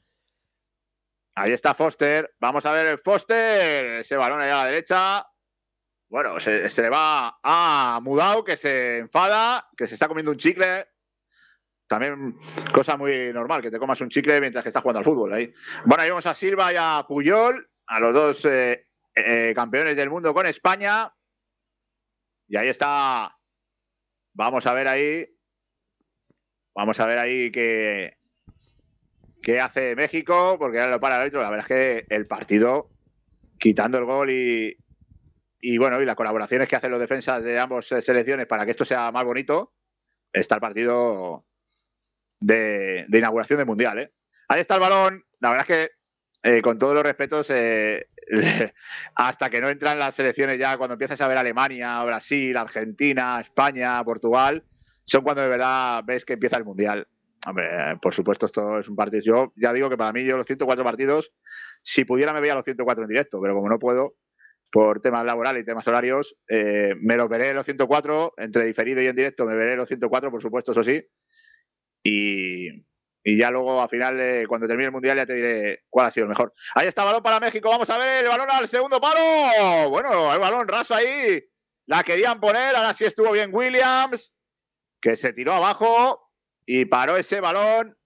S1: Ahí está Foster. Vamos a ver el Foster. Ese balón ahí a la derecha. Bueno, se, se le va a Mudau, que se enfada, que se está comiendo un chicle. También cosa muy normal, que te comas un chicle mientras que estás jugando al fútbol. Ahí. Bueno, ahí vemos a Silva y a Puyol, a los dos eh, eh, campeones del mundo con España. Y ahí está. Vamos a ver ahí. Vamos a ver ahí qué, qué hace México, porque ahora lo para el árbitro. La verdad es que el partido, quitando el gol y, y bueno, y las colaboraciones que hacen los defensas de ambas selecciones para que esto sea más bonito, está el partido de, de inauguración del Mundial, ¿eh? Ahí está el balón. La verdad es que, eh, con todos los respetos, eh, hasta que no entran las selecciones ya, cuando empiezas a ver Alemania, Brasil, Argentina, España, Portugal, son cuando de verdad ves que empieza el Mundial. Hombre, por supuesto, esto es un partido. Yo ya digo que para mí, yo los ciento cuatro partidos, si pudiera me veía los ciento cuatro en directo, pero como no puedo, por temas laborales y temas horarios, eh, me los veré los ciento cuatro, entre diferido y en directo me veré los ciento cuatro, por supuesto, eso sí. Y, y ya luego, al final, eh, cuando termine el Mundial, ya te diré cuál ha sido el mejor. Ahí está el balón para México. Vamos a ver el balón al segundo palo. Bueno, el balón raso ahí. La querían poner. Ahora sí estuvo bien Williams, que se tiró abajo y paró ese balón.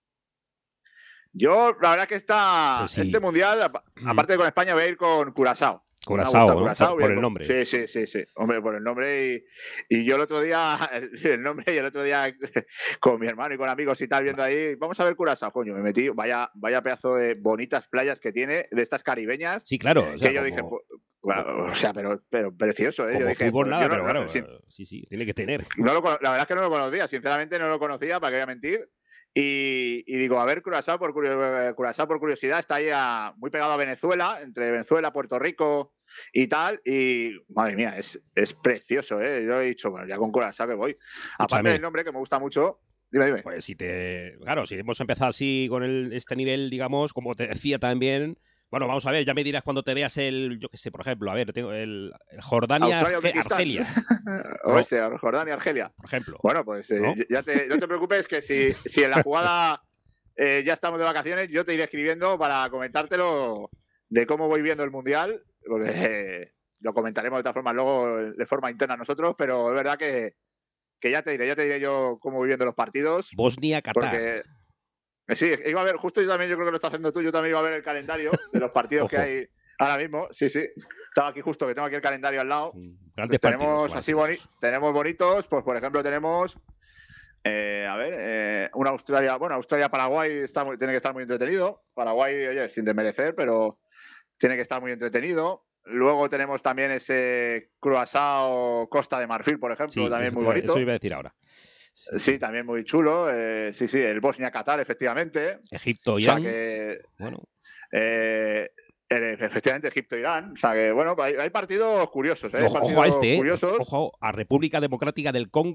S1: Yo, la verdad que está, pues sí. Este Mundial, aparte de con España, voy a ir con Curazao.
S2: Curazao, ¿no?
S1: Curazao,
S2: por, por el nombre.
S1: Sí, sí, sí, sí. Hombre, por el nombre. Y, y yo el otro día, el nombre y el otro día con mi hermano y con amigos y tal, viendo ahí, vamos a ver Curazao, coño, me metí, vaya, vaya pedazo de bonitas playas que tiene, de estas caribeñas.
S2: Sí, claro. O sea,
S1: que yo
S2: como...
S1: dije, pues, bueno, o sea, pero, pero precioso, ¿eh?
S2: Como
S1: yo dije,
S2: fútbol
S1: pues,
S2: nada,
S1: yo no,
S2: pero claro,
S1: no, sí,
S2: sí, sí, tiene que tener.
S1: No lo, la verdad es que no lo conocía, sinceramente no lo conocía, para que voy a mentir. Y, y digo, a ver, Curazao por, Curazao por curiosidad, está ahí a, muy pegado a Venezuela, entre Venezuela, Puerto Rico y tal. Y madre mía, es, es precioso, ¿eh? Yo he dicho, bueno, ya con Curazao que voy. Escúchame. Aparte del nombre, que me gusta mucho. Dime, dime.
S2: Pues si te. Claro, si hemos empezado así con el, este nivel, digamos, como te decía también. Bueno, vamos a ver, ya me dirás cuando te veas el, yo qué sé, por ejemplo, a ver, tengo el, el Jordania, Arge, Argelia.
S1: O ese, Jordania, Argelia.
S2: Por ejemplo.
S1: Bueno, pues eh, ¿no? ya te, no te preocupes que si, si en la jugada eh, ya estamos de vacaciones, yo te iré escribiendo para comentártelo de cómo voy viendo el Mundial, porque eh, lo comentaremos de todas formas luego de forma interna nosotros, pero es verdad que, que ya te diré, ya te diré yo cómo voy viendo los partidos.
S2: Bosnia, Qatar.
S1: Porque, Sí, iba a ver, justo yo también, yo creo que lo está haciendo tú, yo también iba a ver el calendario de los partidos que hay ahora mismo. Sí, sí. Estaba aquí justo, que tengo aquí el calendario al lado.
S2: Grandes
S1: pues tenemos
S2: partidos,
S1: así boni tenemos bonitos, pues por ejemplo tenemos, eh, a ver, eh, una Australia, bueno, Australia-Paraguay está muy, tiene que estar muy entretenido. Paraguay, oye, sin desmerecer, pero tiene que estar muy entretenido. Luego tenemos también ese Curazao-Costa de Marfil, por ejemplo,
S2: sí,
S1: también muy
S2: iba,
S1: bonito.
S2: Eso iba a decir ahora.
S1: Sí, sí, también muy chulo. Eh, sí, sí, el Bosnia-Qatar, efectivamente.
S2: Egipto, Irán.
S1: O sea que,
S2: bueno.
S1: Eh, efectivamente, Egipto-Irán. O sea que, bueno, hay, hay partidos curiosos. ¿eh?
S2: Ojo,
S1: partidos
S2: ojo a este,
S1: curiosos.
S2: ¿eh? Ojo a República Democrática del Congo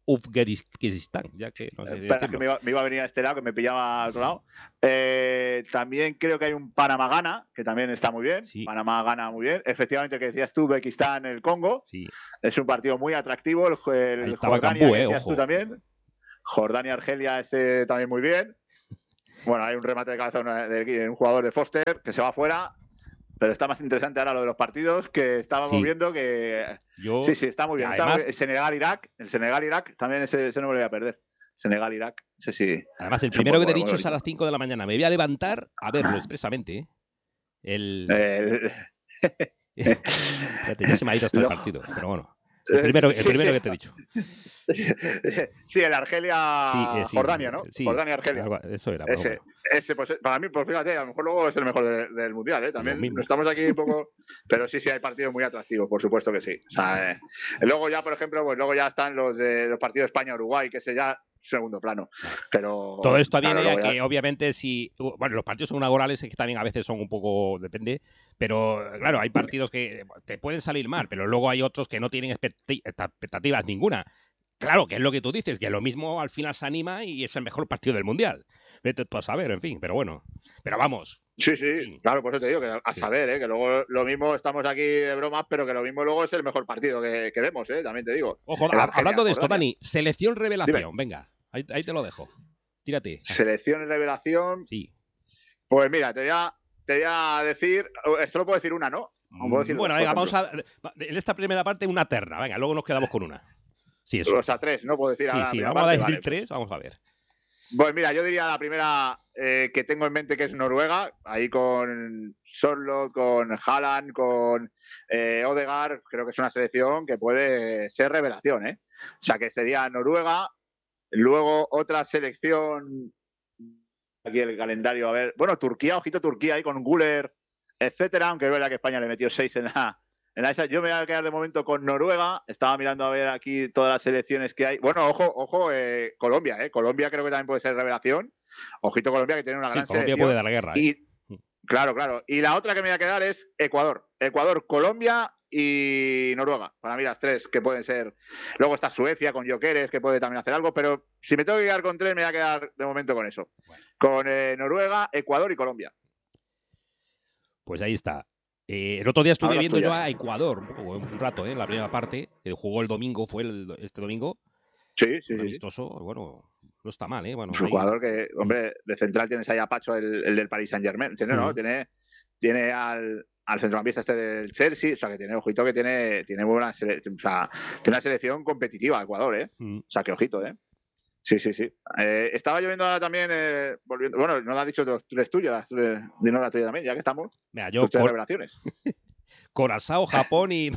S2: Uzbekistán, ya que no sé si
S1: Espera, que me iba, me iba a venir a este lado, que me pillaba al otro lado. Eh, también creo que hay un Panamá-Ghana, que también está muy bien.
S2: Sí.
S1: Panamá gana muy bien. Efectivamente, el que decías tú, Uzbekistán, el Congo.
S2: Sí.
S1: Es un partido muy atractivo. El, el
S2: Ahí estaba
S1: Jordania,
S2: Cambú,
S1: que
S2: eh,
S1: decías
S2: ojo.
S1: tú también. Jordania-Argelia, este también muy bien. Bueno, hay un remate de cabeza de, de un jugador de Foster que se va fuera. Pero está más interesante ahora lo de los partidos que estábamos
S2: Sí.
S1: viendo que...
S2: Yo,
S1: sí, sí, está muy bien. Está
S2: además,
S1: muy bien. El Senegal-Irak, el Senegal-Irak, también ese, ese no me lo voy a perder. Senegal-Irak, ese sí.
S2: Además, el
S1: es un
S2: primero que
S1: poco
S2: te he
S1: bueno,
S2: dicho es a
S1: bonito.
S2: las cinco de la mañana. Me voy a levantar a verlo expresamente. ¿eh? El...
S1: El...
S2: Fíjate, ya se me ha ido hasta
S1: Lo-
S2: el partido, pero bueno. El primero, el
S1: Sí,
S2: primero
S1: sí.
S2: que te he dicho.
S1: Sí, el Argelia
S2: Sí, eh, sí,
S1: Jordania, ¿no?
S2: sí,
S1: Jordania-Argelia.
S2: algo- eso era. Bueno,
S1: Ese,
S2: bueno.
S1: ese, pues para mí, pues fíjate, a lo mejor luego es el mejor de- del mundial, ¿eh? También
S2: Lo mismo.
S1: estamos aquí un poco. Pero sí, sí, hay partidos muy atractivos, por supuesto que sí. O sea, eh, luego ya, por ejemplo, pues luego ya están los de los partidos de España-Uruguay, que ese ya segundo plano. Pero
S2: Todo esto
S1: claro,
S2: viene a
S1: luego ya-
S2: que, obviamente, si. Bueno, los partidos son inaugurales, es que también a veces son un poco. Depende. Pero, claro, hay partidos que te pueden salir mal, pero luego hay otros que no tienen expecti- expectativas ninguna. Claro, que es lo que tú dices, que lo mismo al final se anima y es el mejor partido del mundial. Vete tú a saber, en fin, pero bueno. Pero vamos.
S1: Sí, sí,
S2: Sí.
S1: claro, por eso te digo que a
S2: Sí.
S1: saber, ¿eh? Que luego lo mismo estamos aquí de bromas, pero que lo mismo luego es el mejor partido que, que vemos, ¿eh? También te digo.
S2: Ojo,
S1: El
S2: a-
S1: Argelia,
S2: hablando de esto,
S1: Jordania.
S2: Dani, selección revelación. Venga, ahí, ahí te lo dejo. Tírate.
S1: Selección y revelación.
S2: Sí.
S1: Pues mira, te voy a, te voy a decir. Solo puedo decir una, ¿no? O puedo decir
S2: Bueno,
S1: dos,
S2: venga,
S1: por
S2: vamos a. En esta primera parte, una terna. Venga, luego nos quedamos con una. Sí, eso.
S1: O sea, tres, ¿no? Puedo decir
S2: Sí,
S1: ahora la
S2: sí,
S1: primera
S2: vamos a
S1: parte,
S2: decir
S1: vale,
S2: tres,
S1: pues.
S2: vamos a ver.
S1: Pues mira, yo diría la primera eh, que tengo en mente, que es Noruega, ahí con Sorloth, con Haaland, con eh, Odegaard. Creo que es una selección que puede ser revelación, ¿eh? O sea, que sería Noruega. Luego otra selección, aquí el calendario, a ver, bueno, Turquía, ojito Turquía ahí con Güler, etcétera, aunque es verdad que España le metió seis en la, en la esa. Yo me voy a quedar de momento con Noruega. Estaba mirando a ver aquí todas las selecciones que hay. Bueno, ojo, ojo, eh, Colombia, eh. Colombia creo que también puede ser revelación. Ojito Colombia, que tiene una
S2: Sí,
S1: gran
S2: Colombia
S1: selección.
S2: puede dar guerra, ¿eh?
S1: Y, claro, claro. Y la otra que me voy a quedar es Ecuador. Ecuador, Colombia y Noruega. Para mí las tres que pueden ser. Luego está Suecia con Jokeres, que puede también hacer algo, pero si me tengo que quedar con tres, me voy a quedar de momento con eso.
S2: Bueno.
S1: Con eh, Noruega, Ecuador y Colombia.
S2: Pues ahí está. Eh, el otro día estuve
S1: Ahora
S2: viendo yo
S1: tuyas.
S2: a Ecuador un, poco, un rato, ¿eh? En la primera parte, que jugó el domingo, fue el, este domingo,
S1: Sí, sí,
S2: un
S1: sí, sí.
S2: amistoso. Bueno, no está mal, ¿eh? Bueno,
S1: Un
S2: ahí-
S1: jugador que, hombre, de central tienes ahí a Pacho, el, el del Paris Saint Germain. ¿Tiene, no?
S2: Ujú.
S1: Tiene, tiene al, al centrocampista este del Chelsea. O sea, que tiene, ojito, que tiene, tiene buena sele- o sea, tiene una selección competitiva, Ecuador, ¿eh?
S2: Mm.
S1: O sea, que ojito, ¿eh? Sí, sí, sí. Eh, estaba lloviendo ahora también, eh, volviendo. Bueno, no lo has dicho de los tres tuyos, las tres- dinos la tuya también, ya que estamos.
S2: Mira, yo
S1: Tus tres
S2: Cor-
S1: revelaciones.
S2: Curazao, Japón y.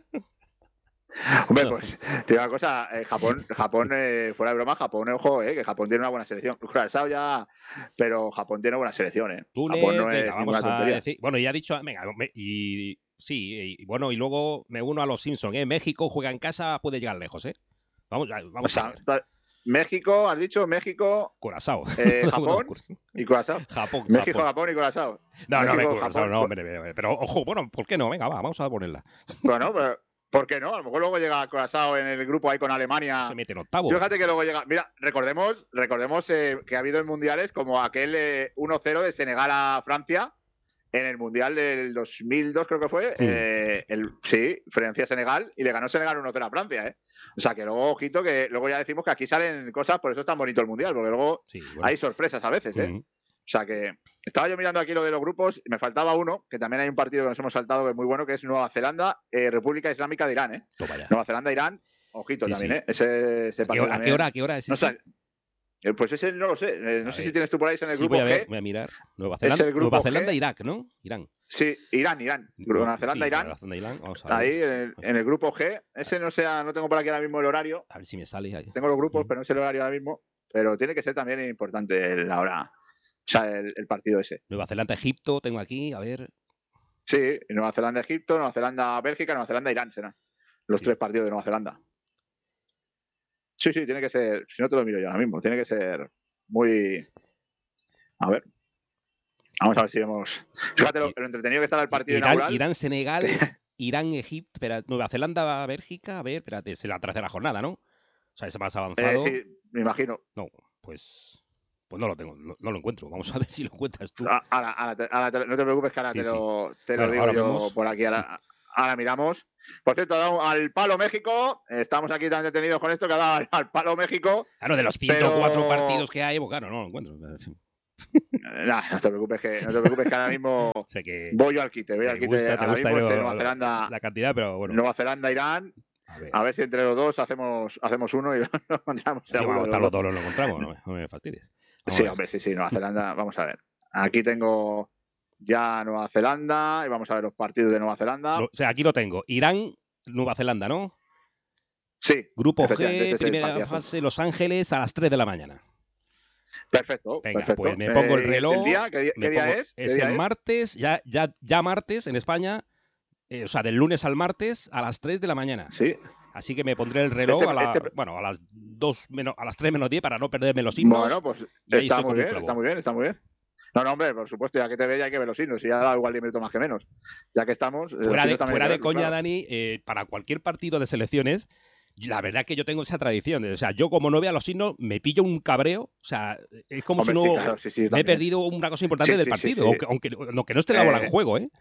S1: Hombre,
S2: No.
S1: pues te digo una cosa, eh, Japón, Japón eh, fuera de broma, Japón, ojo, eh, que Japón tiene una buena selección. Curazao ya, pero Japón tiene buena selección, eh.
S2: Túnez,
S1: Japón no
S2: venga,
S1: es
S2: vamos
S1: ninguna
S2: a
S1: tontería.
S2: decir. Bueno, ya ha dicho. Venga, me- y. Sí, y bueno, y luego me uno a los Simpsons, ¿eh? México juega en casa, puede llegar lejos, ¿eh? Vamos, a-
S1: O
S2: vamos a
S1: sea,
S2: ver.
S1: ta- México, has dicho México,
S2: Curazao.
S1: eh,
S2: No,
S1: Japón
S2: Cur-
S1: y Curazao.
S2: Japón,
S1: México,
S2: Japón.
S1: Japón y Curazao.
S2: No, no, me
S1: México,
S2: Curazao,
S1: Japón,
S2: no,
S1: cu-
S2: hombre, hombre, pero ojo, bueno, ¿por qué no? Venga, va, vamos a ponerla.
S1: Bueno, pero ¿por qué no? A lo mejor luego llega Curazao en el grupo ahí con Alemania.
S2: Se mete en octavo.
S1: Fíjate que luego llega. Mira, recordemos, recordemos eh, que ha habido en mundiales como aquel eh, uno cero de Senegal a Francia en el mundial del dos mil dos, creo que fue.
S2: Sí.
S1: Eh, el, sí, Francia-Senegal, y le ganó Senegal uno cero a Francia, ¿eh? O sea que luego, ojito, que luego ya decimos que aquí salen cosas, por eso es tan bonito el mundial, porque luego
S2: Sí, bueno.
S1: hay sorpresas a veces, ¿eh?
S2: Ujú.
S1: O sea que estaba yo mirando aquí lo de los grupos y me faltaba uno, que también hay un partido que nos hemos saltado que es muy bueno, que es Nueva Zelanda, eh, República Islámica de Irán, ¿eh?
S2: Toma ya.
S1: Nueva Zelanda, Irán, ojito
S2: Sí,
S1: también,
S2: sí.
S1: ¿eh? Ese, ese
S2: ¿A qué,
S1: partido
S2: hora, a qué
S1: también.
S2: hora? ¿A qué hora es
S1: No
S2: ese?
S1: sé, eh, pues ese no lo sé. eh, no
S2: A
S1: sé
S2: ver.
S1: si tienes tú por ahí en el
S2: Sí,
S1: grupo
S2: voy a, ver,
S1: G.
S2: voy a mirar. Nueva
S1: Es
S2: Zelanda,
S1: el grupo
S2: Nueva
S1: G.
S2: Zelanda Irak, ¿no? Irán.
S1: Sí, Irán, Irán. Nueva Zelanda,
S2: Sí,
S1: Irán.
S2: Nueva Zelanda, Irán. Vamos a ver.
S1: Ahí en el, en el grupo G. Ese no sé, no tengo por aquí ahora mismo el horario.
S2: A ver si me sale ahí.
S1: Tengo los grupos,
S2: Mm.
S1: pero no sé el horario ahora mismo. Pero tiene que ser también importante la hora. O sea, el, el partido ese.
S2: Nueva Zelanda, Egipto, tengo aquí, a ver.
S1: Sí, Nueva Zelanda, Egipto, Nueva Zelanda, Bélgica, Nueva Zelanda, Irán serán los
S2: Sí.
S1: tres partidos de Nueva Zelanda. Sí, sí, tiene que ser. Si no te lo miro yo ahora mismo, tiene que ser muy. A ver. Vamos a ver si vemos. Fíjate lo, lo entretenido que está el partido
S2: Irán,
S1: inaugural.
S2: Irán, Senegal, Irán, Egipto, espera, Nueva Zelanda, Bélgica, a ver, espérate, es la tercera jornada, ¿no? O sea, es más avanzado.
S1: Eh, sí, me imagino.
S2: No, pues... Pues no lo tengo, no, no lo encuentro. Vamos a ver si lo encuentras tú.
S1: Ahora, ahora, te, ahora te, no te preocupes que ahora sí, te lo, sí. te bueno, lo digo yo vemos. por aquí. Ahora, ahora miramos. Por cierto, ha dado al palo México. Estamos aquí tan detenidos con esto que ha dado al, al palo México.
S2: Claro, de los ciento cuatro pero... partidos que hay, pues claro, no lo encuentro.
S1: Nah, no te preocupes que no te preocupes que ahora mismo o sea que voy yo al quite, voy al quite.
S2: Gusta,
S1: ahora
S2: gusta
S1: mismo
S2: yo,
S1: Nueva Zelanda,
S2: la cantidad, pero bueno.
S1: Nueva Zelanda, Irán. A ver. a ver si entre los dos hacemos hacemos uno y lo encontramos.
S2: Sí, vamos a estar los dos, lo encontramos, no, no me fastidies.
S1: Vamos sí, hombre, sí, sí, Nueva Zelanda. Vamos a ver. Aquí tengo ya Nueva Zelanda y vamos a ver los partidos de Nueva Zelanda.
S2: O sea, aquí lo tengo. Irán, Nueva Zelanda, ¿no?
S1: Sí.
S2: Grupo G, primera fase, Los Ángeles, a las tres de la mañana.
S1: Perfecto.
S2: Venga,
S1: perfecto.
S2: Pues me pongo el reloj.
S1: ¿El día? ¿Qué día, ¿qué día
S2: pongo,
S1: es? ¿Qué
S2: es
S1: día
S2: el
S1: es?
S2: martes, ya, ya, ya martes en España. Eh, o sea, del lunes al martes a las tres de la mañana.
S1: Sí.
S2: Así que me pondré el reloj
S1: este,
S2: a, la,
S1: este...
S2: bueno, a las dos menos, a las tres menos diez para no perderme los himnos.
S1: Bueno, pues está muy bien, está muy bien, está muy bien. No, no, hombre, por supuesto, ya que te ve ya hay que ver los himnos y ya da igual diez minutos más que menos. Ya que estamos.
S2: Fuera de, fuera de coña,
S1: claro.
S2: Dani, eh, para cualquier partido de selecciones, la verdad que yo tengo esa tradición. O sea, yo como no vea los himnos, me pillo un cabreo. O sea, es como
S1: hombre,
S2: si no
S1: sí, claro, sí, sí,
S2: me he perdido una cosa importante
S1: sí,
S2: del
S1: sí,
S2: partido.
S1: sí, sí.
S2: Aunque, aunque, aunque no esté la bola
S1: eh,
S2: en juego, ¿eh?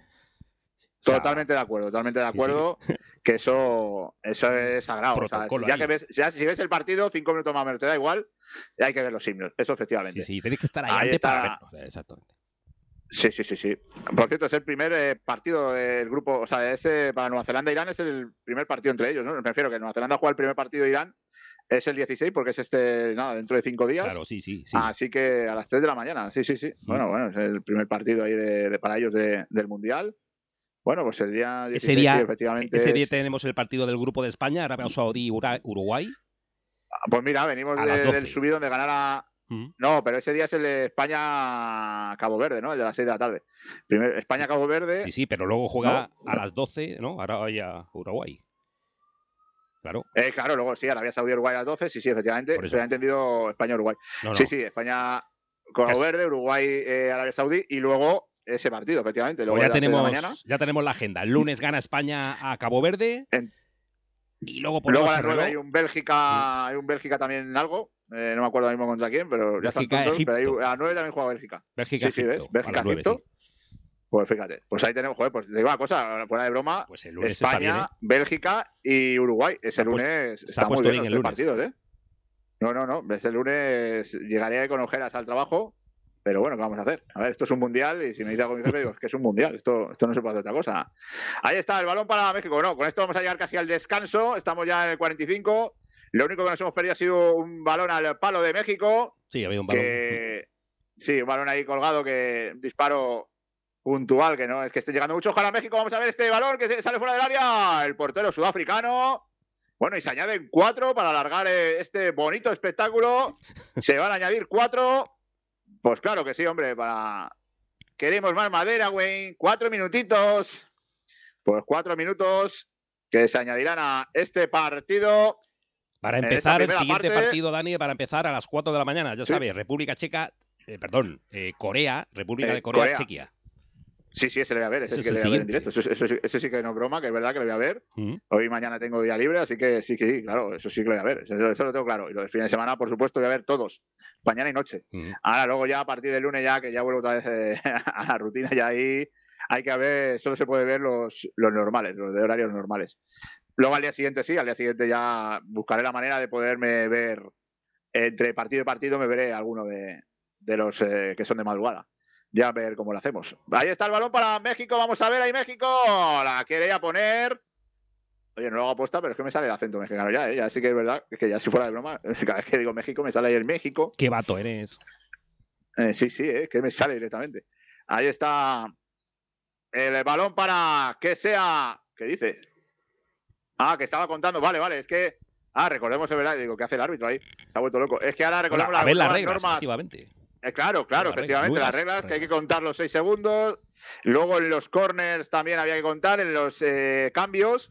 S2: O sea,
S1: totalmente de acuerdo, totalmente de acuerdo
S2: sí, sí.
S1: que eso, eso es sagrado. O sea, ya que ves, ya, si ves el partido, cinco minutos más o menos te da igual, hay que ver los himnos. Eso efectivamente.
S2: Sí, sí, tenéis que estar ahí,
S1: ahí
S2: antes
S1: está...
S2: para verlo. Exactamente.
S1: Sí, sí, sí, sí. Por cierto, es el primer eh, partido del grupo, o sea, ese para Nueva Zelanda e Irán es el primer partido entre ellos, ¿no? Me refiero que Nueva Zelanda juega el primer partido de Irán, es el dieciséis, porque es este, nada, dentro de cinco días.
S2: Claro, sí, sí, sí.
S1: Así que a las tres de la mañana, sí, sí, sí. sí. Bueno, bueno, es el primer partido ahí de, de, para ellos de, del Mundial. Bueno, pues el día dieciséis,
S2: ese día,
S1: sí, efectivamente.
S2: Ese día
S1: es...
S2: tenemos el partido del grupo de España, Arabia Saudí, Uruguay.
S1: Pues mira, venimos de, del subido donde ganara. ¿Mm? No, pero ese día es el de España-Cabo Verde, ¿no? El de las seis de la tarde. Primero, España-Cabo Verde.
S2: Sí, sí, pero luego juega
S1: ¿no?
S2: a las doce, ¿no? Arabia-Uruguay. Claro.
S1: Eh, claro, luego sí, Arabia Saudí, Uruguay a las doce, sí, sí, efectivamente. Se ha entendido España-Uruguay.
S2: No, no.
S1: Sí, sí, España-Cabo Verde, Uruguay, eh, Arabia Saudí y luego ese partido, efectivamente. Luego
S2: pues ya, tenemos, mañana. ya tenemos la agenda. El lunes gana España a Cabo Verde. En... Y luego
S1: luego a las nueve hay un Bélgica, hay un Bélgica también algo. Eh, no me acuerdo ahora mismo contra quién, pero ya están todos, pero hay, a las nueve también juega Bélgica.
S2: Bélgica,
S1: sí, sí, ¿ves? Bélgica,
S2: nueve,
S1: Egipto.
S2: Sí.
S1: Pues fíjate, pues ahí tenemos, joder, pues te digo una cosa, fuera de broma,
S2: pues el lunes
S1: España,
S2: está bien, ¿eh?
S1: Bélgica y Uruguay. Ese lunes
S2: se ha puesto bien, bien el lunes.
S1: Partidos, ¿eh? No, no, no, ese lunes llegaré con ojeras al trabajo, pero bueno, ¿qué vamos a hacer? A ver, esto es un mundial y si me dice algo mi jefe, digo, es que es un mundial, esto, esto no se puede hacer otra cosa. Ahí está, el balón para México. No, con esto vamos a llegar casi al descanso, estamos ya en el cuarenta y cinco. Lo único que nos hemos perdido ha sido un balón al palo de México.
S2: Sí, había un balón.
S1: Que, sí, un balón ahí colgado que disparo puntual, que no es que esté llegando mucho. Ojalá México, vamos a ver este balón que sale fuera del área. El portero sudafricano. Bueno, y se añaden cuatro para alargar este bonito espectáculo. Se van a añadir cuatro. Pues claro que sí, hombre, para... Queremos más madera, güey. Cuatro minutitos. Pues cuatro minutos que se añadirán a este partido.
S2: Para empezar el siguiente
S1: parte...
S2: partido, Dani, para empezar a las cuatro de la mañana. Ya ¿Sí? sabes, República Checa, eh, perdón, eh, Corea, República eh, de Corea, Corea, Chequia.
S1: Sí, sí, ese le voy a ver, ese, ese sí que le voy a ver en directo. Eso, eso, eso, ese sí que no es broma, que es verdad que lo voy a ver. Uh-huh. Hoy y mañana tengo día libre, así que sí, que sí, claro, eso sí que lo voy a ver. Eso, eso lo tengo claro. Y lo de fin de semana, por supuesto, voy a ver todos, mañana y noche. Uh-huh. Ahora, luego ya a partir del lunes, ya que ya vuelvo otra vez eh, a la rutina, ya ahí hay que ver, solo se puede ver los, los normales, los de horarios normales. Luego al día siguiente sí, al día siguiente ya buscaré la manera de poderme ver, entre partido y partido, me veré alguno de, de los eh, que son de madrugada. Ya a ver cómo lo hacemos. Ahí está el balón para México. Vamos a ver ahí México. La quería poner. Oye, no lo hago aposta, pero es que me sale el acento mexicano ya, ¿eh? Ya sí que es verdad. Es que ya si fuera de broma, cada vez que digo México me sale ahí el México.
S2: Qué vato eres.
S1: Eh, sí, sí, es eh, que me sale directamente. Ahí está el balón para que sea... ¿Qué dice? Ah, que estaba contando. Vale, vale, es que... Ah, recordemos, es verdad. Digo, ¿qué hace el árbitro ahí? Se ha vuelto loco. Es que ahora recordemos
S2: bueno, a ver las reglas,
S1: normas...
S2: efectivamente.
S1: Eh, claro, claro,
S2: las
S1: efectivamente,
S2: reglas,
S1: las reglas,
S2: reglas,
S1: que hay que contar los seis segundos. Luego en los corners también había que contar, en los eh, cambios.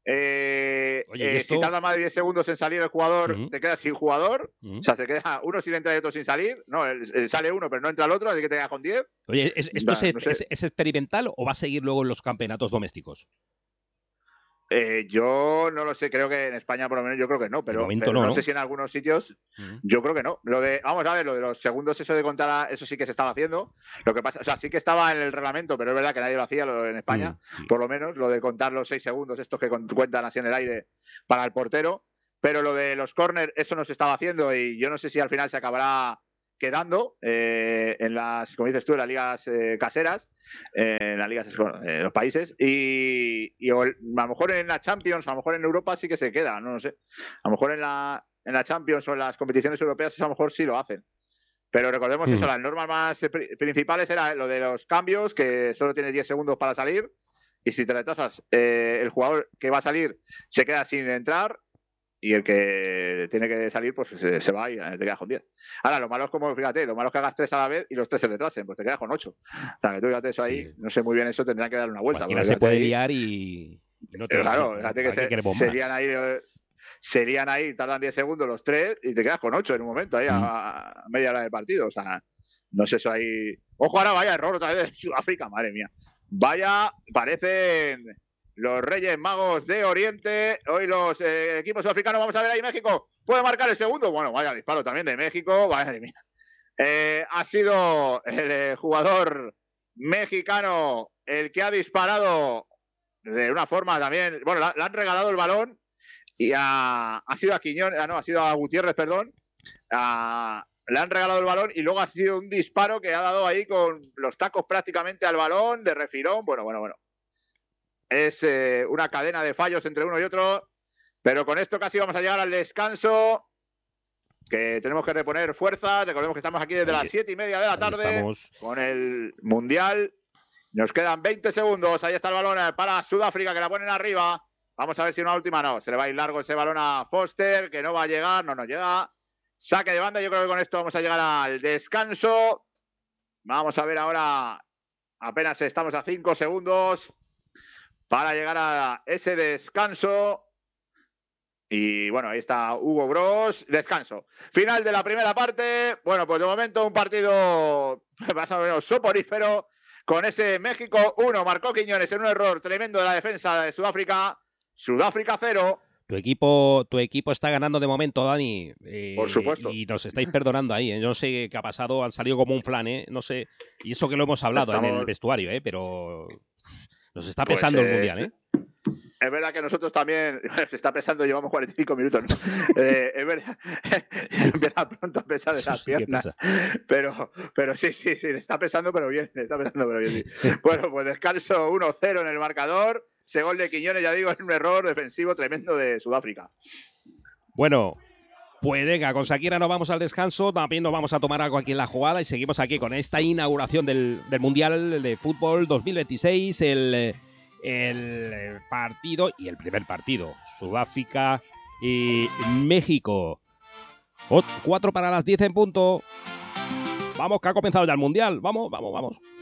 S1: Eh,
S2: Oye,
S1: eh,
S2: esto...
S1: Si tarda más de diez segundos en salir el jugador,
S2: uh-huh.
S1: te quedas sin jugador.
S2: Uh-huh.
S1: O sea, te queda uno sin entrar y otro sin salir. No, el, el sale uno, pero no entra el otro, así que te quedas con diez.
S2: Oye, ¿es, ¿esto no, es, no sé. es, es experimental o va a seguir luego en los campeonatos domésticos?
S1: Eh, yo no lo sé, creo que en España por lo menos yo creo que no, pero, pero
S2: no,
S1: no,
S2: no
S1: sé si en algunos sitios uh-huh. yo creo que no. Lo de, vamos a ver, lo de los segundos, eso de contar, eso sí que se estaba haciendo. Lo que pasa, o sea, sí que estaba en el reglamento, pero es verdad que nadie lo hacía lo, en España, uh-huh. sí. por lo menos, lo de contar los seis segundos, estos que cuentan así en el aire para el portero. Pero lo de los córner, eso no se estaba haciendo y yo no sé si al final se acabará quedando eh, en las, como dices tú, en las ligas eh, caseras, eh, en las ligas bueno, en los países, y, y a lo mejor en la Champions, a lo mejor en Europa sí que se queda, no lo sé. A lo mejor en la, en la Champions o en las competiciones europeas a lo mejor sí lo hacen. Pero recordemos mm. eso, las normas más eh, principales era lo de los cambios, que solo tienes diez segundos para salir, y si te retrasas, eh, el jugador que va a salir se queda sin entrar, y el que tiene que salir pues se, se va y te quedas con diez. Ahora, lo malo es como, fíjate, lo malo es que hagas tres a la vez y los tres se retrasen, pues te quedas con ocho. O sea, que tú fíjate eso ahí, sí. no sé muy bien eso, tendrán que dar una vuelta.
S2: Cualquiera se puede ahí, liar y... y no te
S1: claro, fíjate que se, serían ahí, serían ahí, tardan diez segundos los tres y te quedas con ocho en un momento, ahí mm. a, a media hora de partido. O sea, no sé eso ahí... Ojo, ahora vaya error otra vez de Sudáfrica, madre mía. Vaya, parecen... los Reyes Magos de Oriente, hoy los eh, equipos sudafricanos, vamos a ver ahí México, puede marcar el segundo, bueno, vaya disparo también de México, madre mía. Eh, ha sido el eh, jugador mexicano el que ha disparado de una forma también, bueno, le han regalado el balón y a, ha sido a Quiñones, ah, no, ha sido a Gutiérrez, perdón, a, le han regalado el balón y luego ha sido un disparo que ha dado ahí con los tacos prácticamente al balón, de refirón, bueno, bueno, bueno. Es eh, una cadena de fallos entre uno y otro, pero con esto casi vamos a llegar al descanso, que tenemos que reponer fuerzas. Recordemos que estamos aquí desde las siete y media de la tarde con el Mundial. Nos quedan veinte segundos, ahí está el balón para Sudáfrica, que la ponen arriba. Vamos a ver si una última no, se le va a ir largo ese balón a Foster, que no va a llegar, no nos llega. Saque de banda, yo creo que con esto vamos a llegar al descanso. Vamos a ver ahora, apenas estamos a cinco segundos para llegar a ese descanso. Y bueno, ahí está Hugo Bros. Descanso. Final de la primera parte. Bueno, pues de momento un partido más o menos soporífero. Con ese México uno, marcó Quiñones en un error tremendo de la defensa de Sudáfrica. Sudáfrica cero.
S2: Tu equipo, tu equipo está ganando de momento, Dani. Eh,
S1: Por supuesto.
S2: Y nos estáis perdonando ahí. ¿eh? Yo no sé qué ha pasado, han salido como un flan, ¿eh? No sé. Y eso que lo hemos hablado Estamos... en el vestuario, ¿eh? Pero... Nos está pesando pues, eh, el Mundial, ¿eh?
S1: Es verdad que nosotros también, se está pesando, llevamos cuarenta y cinco minutos, ¿no? eh, es verdad, empieza pronto a pesar de las piernas, pero, pero sí, sí, sí, le está pesando, pero bien, le está pesando, pero bien, sí. Bueno, pues descanso uno cero en el marcador, ese gol de Quiñones, ya digo, es un error defensivo tremendo de Sudáfrica.
S2: Bueno, pues venga, con Shakira nos vamos al descanso, también nos vamos a tomar algo aquí en la jugada y seguimos aquí con esta inauguración del, del Mundial de Fútbol dos mil veintiséis, el, el partido y el primer partido, Sudáfrica y México. cuatro para las diez en punto. Vamos, que ha comenzado ya el Mundial, vamos, vamos, vamos.